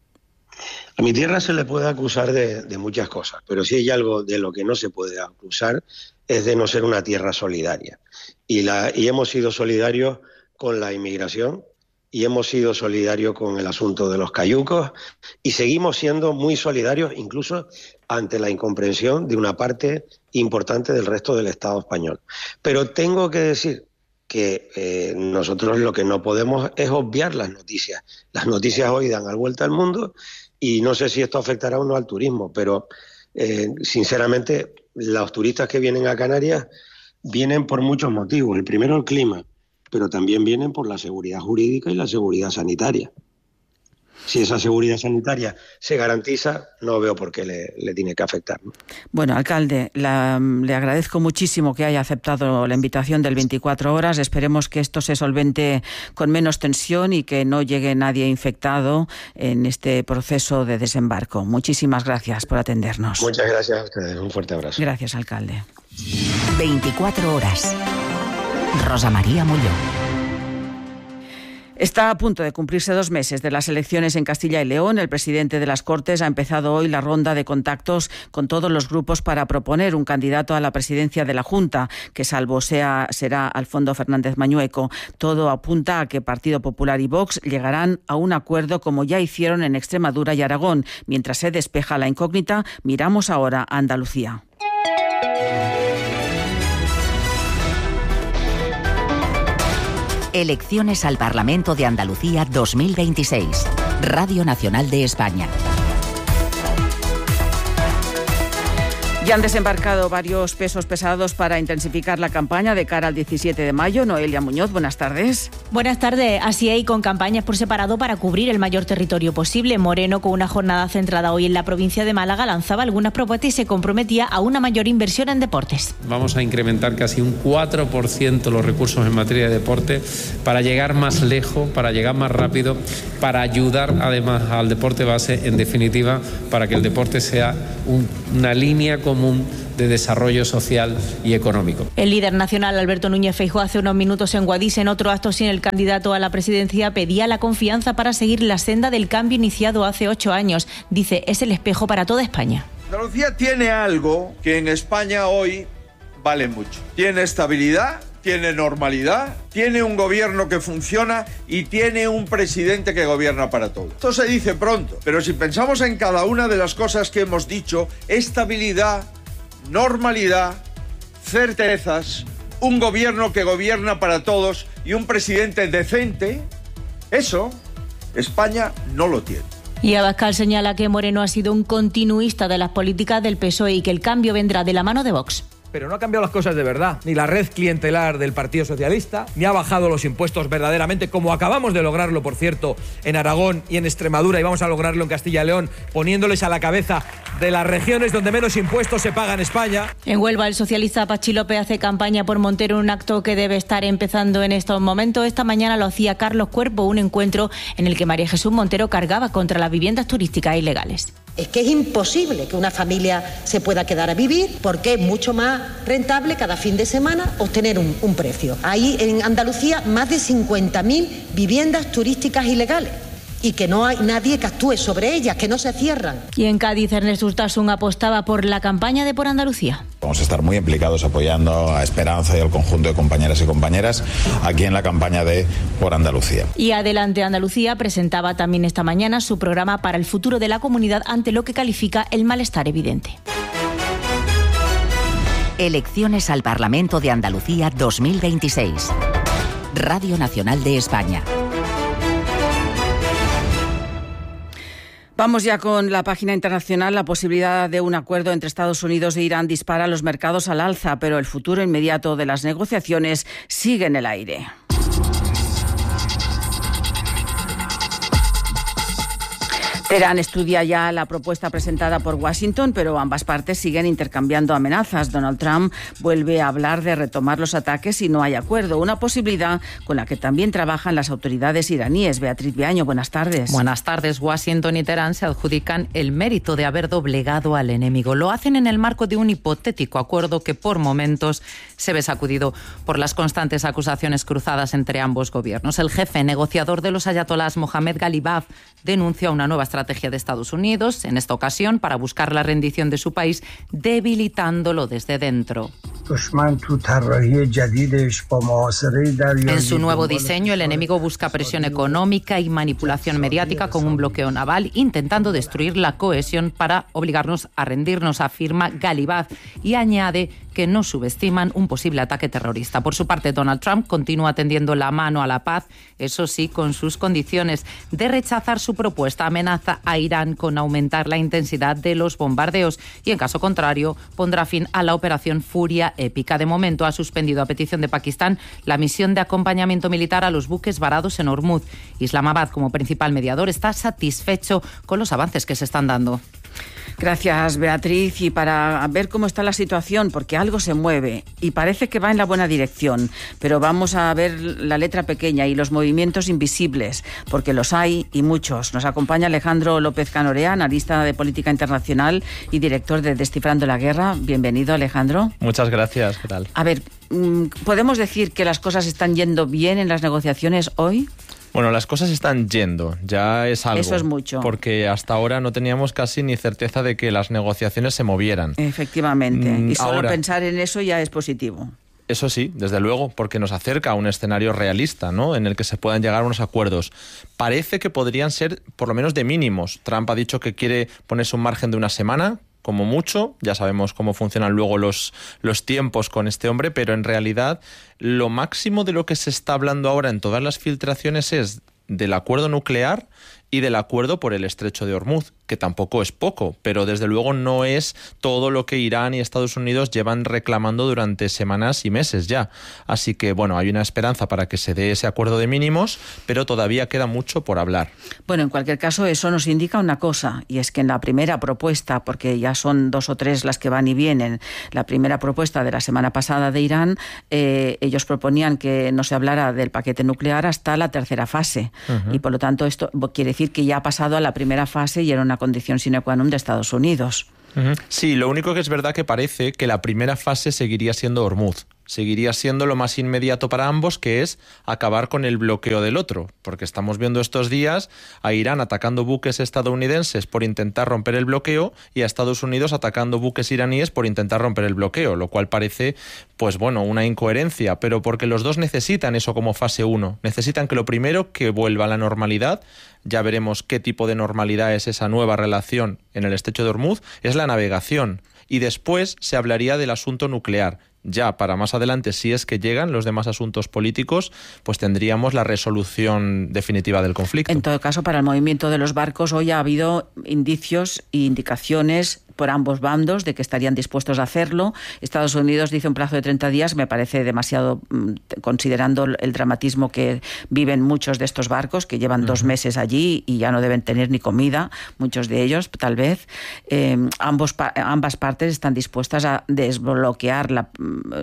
A mi tierra se le puede acusar de muchas cosas, pero si hay algo de lo que no se puede acusar es de no ser una tierra solidaria. Y hemos sido solidarios con la inmigración, y hemos sido solidarios con el asunto de los cayucos, y seguimos siendo muy solidarios incluso ante la incomprensión de una parte importante del resto del Estado español. Pero tengo que decir que nosotros lo que no podemos es obviar las noticias. Las noticias hoy dan la vuelta al mundo, y no sé si esto afectará o no al turismo, pero sinceramente los turistas que vienen a Canarias vienen por muchos motivos. El primero, el clima, pero también vienen por la seguridad jurídica y la seguridad sanitaria. Si esa seguridad sanitaria se garantiza, no veo por qué le tiene que afectar, ¿no? Bueno, alcalde, le agradezco muchísimo que haya aceptado la invitación del 24 horas. Esperemos que esto se solvente con menos tensión y que no llegue nadie infectado en este proceso de desembarco. Muchísimas gracias por atendernos. Muchas gracias a ustedes. Un fuerte abrazo. Gracias, alcalde. 24 horas. Rosa María Molló. Está a punto de cumplirse 2 meses de las elecciones en Castilla y León. El presidente de las Cortes ha empezado hoy la ronda de contactos con todos los grupos para proponer un candidato a la presidencia de la Junta, que salvo será Alfonso Fernández Mañueco. Todo apunta a que Partido Popular y Vox llegarán a un acuerdo, como ya hicieron en Extremadura y Aragón. Mientras se despeja la incógnita, miramos ahora a Andalucía. Elecciones al Parlamento de Andalucía 2026. Radio Nacional de España. Ya han desembarcado varios pesos pesados para intensificar la campaña de cara al 17 de mayo. Noelia Muñoz, buenas tardes. Buenas tardes. Así hay con campañas por separado para cubrir el mayor territorio posible. Moreno, con una jornada centrada hoy en la provincia de Málaga, lanzaba algunas propuestas y se comprometía a una mayor inversión en deportes. Vamos a incrementar casi un 4% los recursos en materia de deporte para llegar más lejos, para llegar más rápido, para ayudar además al deporte base, en definitiva, para que el deporte sea una línea común de desarrollo social y económico. El líder nacional Alberto Núñez Feijóo hace unos minutos en Guadix, en otro acto sin el candidato a la presidencia, pedía la confianza para seguir la senda del cambio iniciado hace 8 años. Dice, es el espejo para toda España. Andalucía tiene algo que en España hoy vale mucho. Tiene estabilidad, tiene normalidad, tiene un gobierno que funciona y tiene un presidente que gobierna para todos. Esto se dice pronto, pero si pensamos en cada una de las cosas que hemos dicho, estabilidad, normalidad, certezas, un gobierno que gobierna para todos y un presidente decente, eso España no lo tiene. Y Abascal señala que Moreno ha sido un continuista de las políticas del PSOE y que el cambio vendrá de la mano de Vox. Pero no ha cambiado las cosas de verdad, ni la red clientelar del Partido Socialista, ni ha bajado los impuestos verdaderamente, como acabamos de lograrlo, por cierto, en Aragón y en Extremadura, y vamos a lograrlo en Castilla y León, poniéndoles a la cabeza de las regiones donde menos impuestos se pagan en España. En Huelva, el socialista Pachi López hace campaña por Montero en un acto que debe estar empezando en estos momentos. Esta mañana lo hacía Carlos Cuerpo, un encuentro en el que María Jesús Montero cargaba contra las viviendas turísticas ilegales. Es que es imposible que una familia se pueda quedar a vivir porque es mucho más rentable cada fin de semana obtener un precio. Hay en Andalucía más de 50.000 viviendas turísticas ilegales y que no hay nadie que actúe sobre ellas, que no se cierran. Y en Cádiz, Ernest Urtasun apostaba por la campaña de Por Andalucía. Vamos a estar muy implicados apoyando a Esperanza y al conjunto de compañeras y compañeras aquí en la campaña de Por Andalucía. Y Adelante Andalucía presentaba también esta mañana su programa para el futuro de la comunidad ante lo que califica el malestar evidente. Elecciones al Parlamento de Andalucía 2026. Radio Nacional de España. Vamos ya con la página internacional. La posibilidad de un acuerdo entre Estados Unidos e Irán dispara los mercados al alza, pero el futuro inmediato de las negociaciones sigue en el aire. Teherán estudia ya la propuesta presentada por Washington, pero ambas partes siguen intercambiando amenazas. Donald Trump vuelve a hablar de retomar los ataques si no hay acuerdo, una posibilidad con la que también trabajan las autoridades iraníes. Beatriz Viaño, buenas tardes. Buenas tardes. Washington y Teherán se adjudican el mérito de haber doblegado al enemigo. Lo hacen en el marco de un hipotético acuerdo que por momentos se ve sacudido por las constantes acusaciones cruzadas entre ambos gobiernos. El jefe negociador de los ayatolás, Mohammad Ghalibaf, denuncia una nueva estrategia de Estados Unidos, en esta ocasión para buscar la rendición de su país, debilitándolo desde dentro. En su nuevo diseño, el enemigo busca presión económica y manipulación mediática con un bloqueo naval, intentando destruir la cohesión para obligarnos a rendirnos, afirma Ghalibaf, y añade que no subestiman un posible ataque terrorista. Por su parte, Donald Trump continúa tendiendo la mano a la paz, eso sí, con sus condiciones. De rechazar su propuesta, amenaza a Irán con aumentar la intensidad de los bombardeos y, en caso contrario, pondrá fin a la operación Furia Épica. De momento, ha suspendido a petición de Pakistán la misión de acompañamiento militar a los buques varados en Hormuz. Islamabad, como principal mediador, está satisfecho con los avances que se están dando. Gracias, Beatriz. Y para ver cómo está la situación, porque algo se mueve y parece que va en la buena dirección, pero vamos a ver la letra pequeña y los movimientos invisibles, porque los hay y muchos. Nos acompaña Alejandro López Canorea, analista de política internacional y director de Descifrando la Guerra. Bienvenido, Alejandro. Muchas gracias. ¿Qué tal? A ver, ¿podemos decir que las cosas están yendo bien en las negociaciones hoy? Bueno, las cosas están yendo, ya es algo. Eso es mucho. Porque hasta ahora no teníamos casi ni certeza de que las negociaciones se movieran. Efectivamente, y solo ahora, pensar en eso ya es positivo. Eso sí, desde luego, porque nos acerca a un escenario realista, ¿no?, en el que se puedan llegar a unos acuerdos. Parece que podrían ser, por lo menos, de mínimos. Trump ha dicho que quiere ponerse un margen de una semana como mucho. Ya sabemos cómo funcionan luego los tiempos con este hombre, pero en realidad lo máximo de lo que se está hablando ahora en todas las filtraciones es del acuerdo nuclear y del acuerdo por el estrecho de Hormuz, que tampoco es poco, pero desde luego no es todo lo que Irán y Estados Unidos llevan reclamando durante semanas y meses ya. Así que, bueno, hay una esperanza para que se dé ese acuerdo de mínimos, pero todavía queda mucho por hablar. Bueno, en cualquier caso, eso nos indica una cosa, y es que en la primera propuesta, porque ya son 2 o 3 las que van y vienen, la primera propuesta de la semana pasada de Irán, ellos proponían que no se hablara del paquete nuclear hasta la tercera fase, y por lo tanto esto quiere decir que ya ha pasado a la primera fase y era una condición sine qua non de Estados Unidos. Sí, lo único que es verdad que parece que la primera fase seguiría siendo Hormuz. Seguiría siendo lo más inmediato para ambos, que es acabar con el bloqueo del otro, porque estamos viendo estos días a Irán atacando buques estadounidenses por intentar romper el bloqueo y a Estados Unidos atacando buques iraníes por intentar romper el bloqueo, lo cual parece, pues bueno, una incoherencia, pero porque los dos necesitan eso como fase 1, necesitan que lo primero que vuelva a la normalidad, ya veremos qué tipo de normalidad es esa nueva relación en el estrecho de Hormuz, es la navegación, y después se hablaría del asunto nuclear. Ya para más adelante, si es que llegan los demás asuntos políticos, pues tendríamos la resolución definitiva del conflicto. En todo caso, para el movimiento de los barcos, hoy ha habido indicios e indicaciones por ambos bandos de que estarían dispuestos a hacerlo. Estados Unidos dice un plazo de 30 días, me parece demasiado, considerando el dramatismo que viven muchos de estos barcos, que llevan 2 meses allí y ya no deben tener ni comida, muchos de ellos, tal vez. Ambas partes están dispuestas a desbloquear la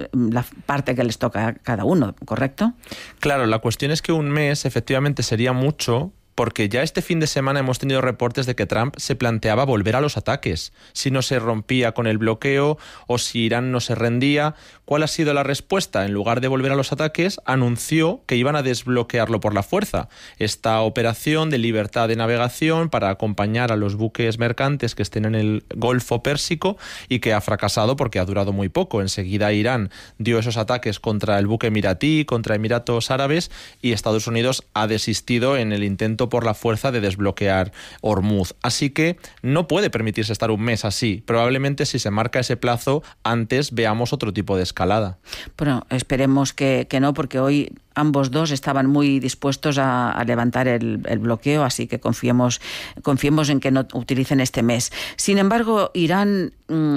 parte que les toca a cada uno, ¿correcto? Claro, la cuestión es que un mes efectivamente sería mucho, porque ya este fin de semana hemos tenido reportes de que Trump se planteaba volver a los ataques, si no se rompía con el bloqueo o si Irán no se rendía. ¿Cuál ha sido la respuesta? En lugar de volver a los ataques, anunció que iban a desbloquearlo por la fuerza. Esta operación de libertad de navegación para acompañar a los buques mercantes que estén en el Golfo Pérsico y que ha fracasado porque ha durado muy poco. Enseguida Irán dio esos ataques contra el buque emiratí, contra Emiratos Árabes, y Estados Unidos ha desistido en el intento por la fuerza de desbloquear Hormuz. Así que no puede permitirse estar un mes así. Probablemente si se marca ese plazo, antes veamos otro tipo de escalada. Bueno, esperemos que no, porque hoy ambos dos estaban muy dispuestos a levantar el bloqueo, así que confiemos en que no utilicen este mes. Sin embargo, Irán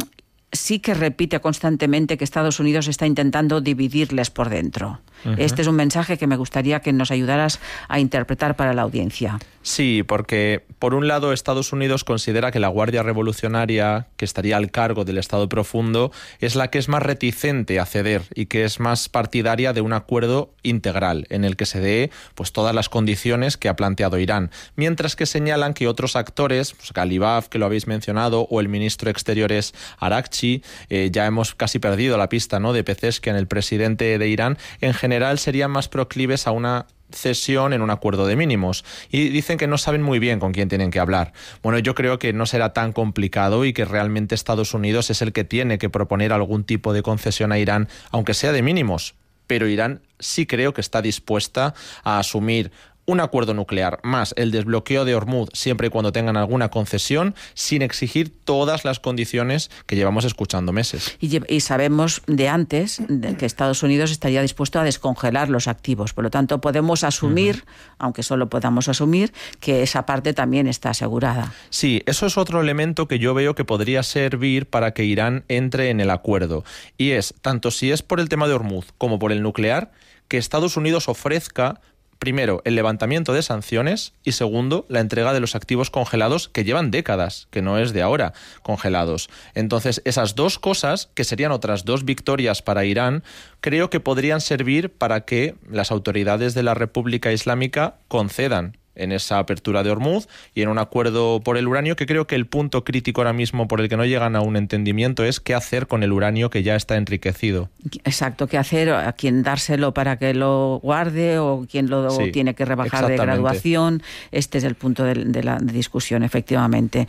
sí que repite constantemente que Estados Unidos está intentando dividirles por dentro. Este es un mensaje que me gustaría que nos ayudaras a interpretar para la audiencia. Sí, porque por un lado Estados Unidos considera que la Guardia Revolucionaria, que estaría al cargo del Estado Profundo, es la que es más reticente a ceder y que es más partidaria de un acuerdo integral en el que se dé pues todas las condiciones que ha planteado Irán, mientras que señalan que otros actores, pues Ghalibaf, que lo habéis mencionado, o el ministro de Exteriores Araghchi, ya hemos casi perdido la pista, ¿no?, de Pezeshkian, el presidente de Irán, en general serían más proclives a una cesión en un acuerdo de mínimos, y dicen que no saben muy bien con quién tienen que hablar. Bueno, yo creo que no será tan complicado y que realmente Estados Unidos es el que tiene que proponer algún tipo de concesión a Irán, aunque sea de mínimos, pero Irán sí creo que está dispuesta a asumir un acuerdo nuclear más el desbloqueo de Hormuz siempre y cuando tengan alguna concesión, sin exigir todas las condiciones que llevamos escuchando meses. Y sabemos de antes que Estados Unidos estaría dispuesto a descongelar los activos. Por lo tanto, podemos asumir, aunque solo podamos asumir, que esa parte también está asegurada. Sí, eso es otro elemento que yo veo que podría servir para que Irán entre en el acuerdo. Y es, tanto si es por el tema de Hormuz como por el nuclear, que Estados Unidos ofrezca primero, el levantamiento de sanciones y segundo, la entrega de los activos congelados que llevan décadas, que no es de ahora, congelados. Entonces, esas dos cosas, que serían otras 2 victorias para Irán, creo que podrían servir para que las autoridades de la República Islámica concedan en esa apertura de Hormuz y en un acuerdo por el uranio, que creo que el punto crítico ahora mismo por el que no llegan a un entendimiento es qué hacer con el uranio que ya está enriquecido. Exacto, qué hacer, a quién dárselo para que lo guarde o quién lo tiene que rebajar de graduación. Este es el punto de la discusión, efectivamente.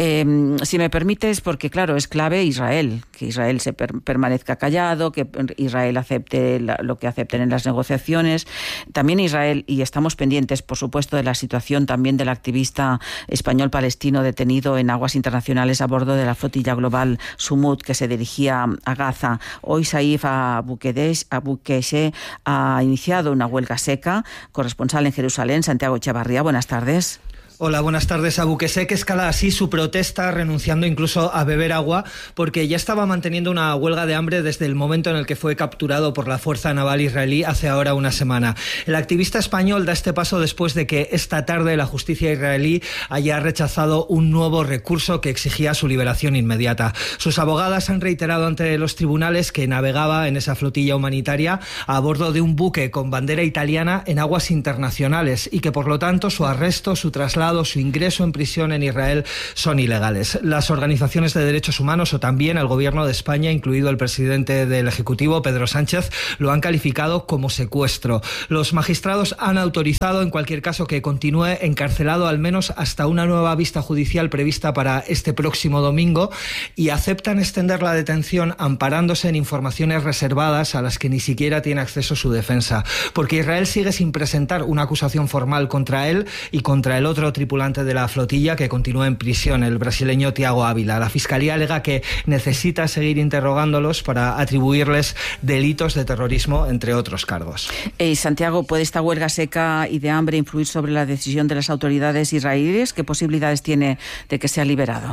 Si me permites, porque claro, es clave Israel, que Israel se permanezca callado, que Israel acepte lo que acepten en las negociaciones. También Israel, y estamos pendientes, por supuesto, de las situación también del activista español-palestino detenido en aguas internacionales a bordo de la flotilla global Sumut que se dirigía a Gaza. Hoy Saif Abukeshe ha iniciado una huelga seca. Corresponsal en Jerusalén, Santiago Echavarría, buenas tardes. Hola, buenas tardes. Abukeshe escala así su protesta, renunciando incluso a beber agua, porque ya estaba manteniendo una huelga de hambre desde el momento en el que fue capturado por la Fuerza Naval israelí hace ahora una semana. El activista español da este paso después de que esta tarde la justicia israelí haya rechazado un nuevo recurso que exigía su liberación inmediata. Sus abogadas han reiterado ante los tribunales que navegaba en esa flotilla humanitaria a bordo de un buque con bandera italiana en aguas internacionales y que por lo tanto su arresto, su traslado, su ingreso en prisión en Israel son ilegales. Las organizaciones de derechos humanos o también el gobierno de España, incluido el presidente del Ejecutivo, Pedro Sánchez, lo han calificado como secuestro. Los magistrados han autorizado en cualquier caso que continúe encarcelado al menos hasta una nueva vista judicial prevista para este próximo domingo y aceptan extender la detención amparándose en informaciones reservadas a las que ni siquiera tiene acceso su defensa, porque Israel sigue sin presentar una acusación formal contra él y contra el otro tripulante de la flotilla que continúa en prisión, el brasileño Tiago Ávila. La Fiscalía alega que necesita seguir interrogándolos para atribuirles delitos de terrorismo, entre otros cargos. Santiago, ¿puede esta huelga seca y de hambre influir sobre la decisión de las autoridades israelíes? ¿Qué posibilidades tiene de que sea liberado?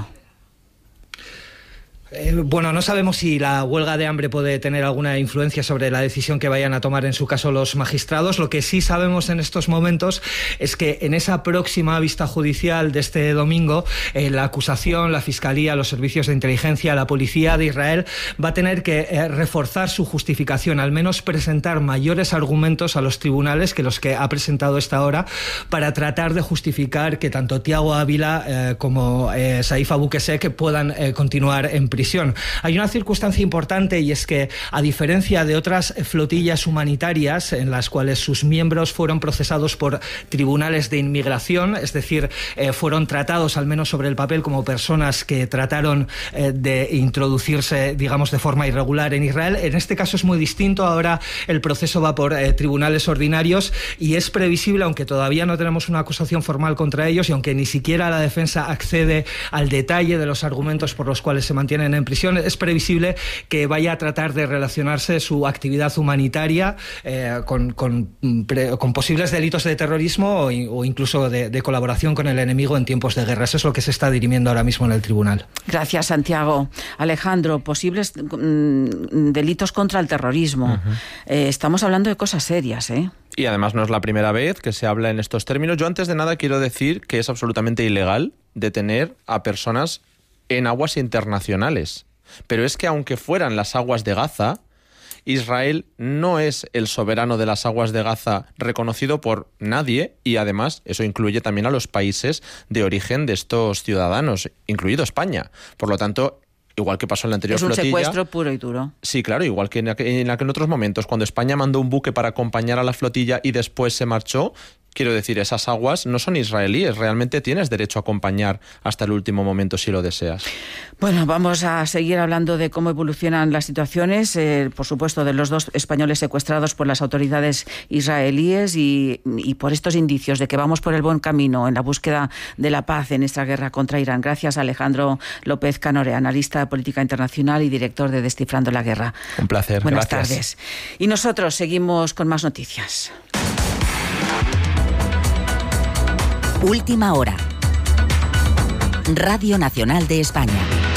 Bueno, no sabemos si la huelga de hambre puede tener alguna influencia sobre la decisión que vayan a tomar en su caso los magistrados. Lo que sí sabemos en estos momentos es que en esa próxima vista judicial de este domingo, la acusación, la Fiscalía, los servicios de inteligencia, la policía de Israel va a tener que reforzar su justificación, al menos presentar mayores argumentos a los tribunales que los que ha presentado esta hora para tratar de justificar que tanto Tiago Ávila como Saif Abukeshe puedan continuar en prisión. Hay una circunstancia importante y es que, a diferencia de otras flotillas humanitarias en las cuales sus miembros fueron procesados por tribunales de inmigración, es decir, fueron tratados al menos sobre el papel como personas que trataron de introducirse, digamos, de forma irregular en Israel, en este caso es muy distinto. Ahora el proceso va por tribunales ordinarios y es previsible, aunque todavía no tenemos una acusación formal contra ellos y aunque ni siquiera la defensa accede al detalle de los argumentos por los cuales se mantienen en prisión, es previsible que vaya a tratar de relacionarse su actividad humanitaria con posibles delitos de terrorismo o incluso de colaboración con el enemigo en tiempos de guerra. Eso es lo que se está dirimiendo ahora mismo en el tribunal. Gracias, Santiago. Alejandro, posibles delitos contra el terrorismo. Estamos hablando de cosas serias, ¿eh? Y además no es la primera vez que se habla en estos términos. Yo antes de nada quiero decir que es absolutamente ilegal detener a personas en aguas internacionales. Pero es que aunque fueran las aguas de Gaza, Israel no es el soberano de las aguas de Gaza reconocido por nadie y además eso incluye también a los países de origen de estos ciudadanos, incluido España. Por lo tanto, igual que pasó en la anterior flotilla... Es un secuestro puro y duro. Sí, claro, igual que en otros momentos, cuando España mandó un buque para acompañar a la flotilla y después se marchó. Quiero decir, esas aguas no son israelíes, realmente tienes derecho a acompañar hasta el último momento si lo deseas. Bueno, vamos a seguir hablando de cómo evolucionan las situaciones, por supuesto, de los dos españoles secuestrados por las autoridades israelíes y por estos indicios de que vamos por el buen camino en la búsqueda de la paz en esta guerra contra Irán. Gracias, Alejandro López Canore, analista de política internacional y director de Descifrando la Guerra. Un placer, Buenas gracias. tardes. Y nosotros seguimos con más noticias. Última hora. Radio Nacional de España.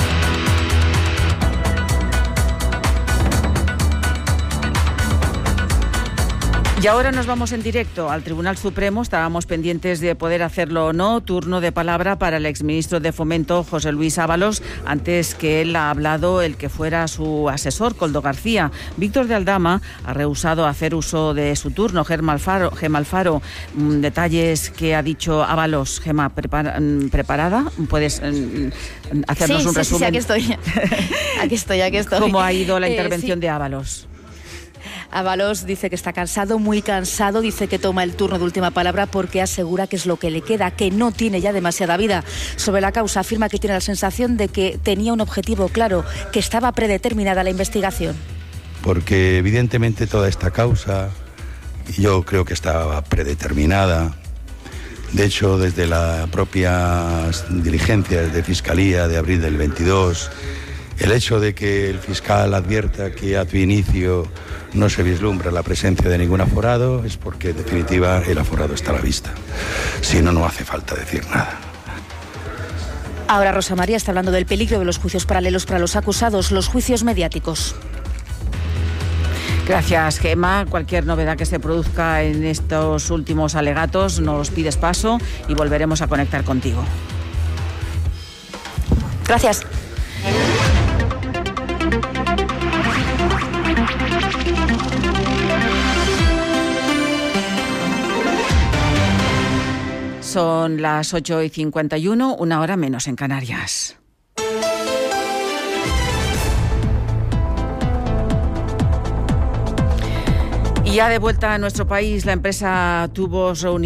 Y ahora nos vamos en directo al Tribunal Supremo. Estábamos pendientes de poder hacerlo o no. Turno de palabra para el exministro de Fomento, José Luis Ábalos. Antes que él ha hablado el que fuera su asesor, Koldo García. Víctor de Aldama ha rehusado hacer uso de su turno. Gema Alfaro, detalles que ha dicho Ábalos. Gema, ¿preparada? ¿Puedes hacernos un resumen? Sí, aquí estoy. Aquí estoy. ¿Cómo ha ido la intervención de Ábalos? Ábalos dice que está cansado, muy cansado, dice que toma el turno de última palabra porque asegura que es lo que le queda, que no tiene ya demasiada vida. Sobre la causa afirma que tiene la sensación de que tenía un objetivo claro, que estaba predeterminada la investigación. Porque evidentemente toda esta causa, yo creo que estaba predeterminada, De hecho, desde las propias diligencias de Fiscalía de abril del 22, el hecho de que el fiscal advierta que a tu inicio no se vislumbra la presencia de ningún aforado es porque, en definitiva, el aforado está a la vista. Si no, no hace falta decir nada. Ahora Rosa María está hablando del peligro de los juicios paralelos para los acusados, los juicios mediáticos. Gracias, Gemma. Cualquier novedad que se produzca en estos últimos alegatos nos pides paso y volveremos a conectar contigo. Gracias. Son las 8:51, 1 hora menos en Canarias. Y ya de vuelta a nuestro país, la empresa Tubos reunió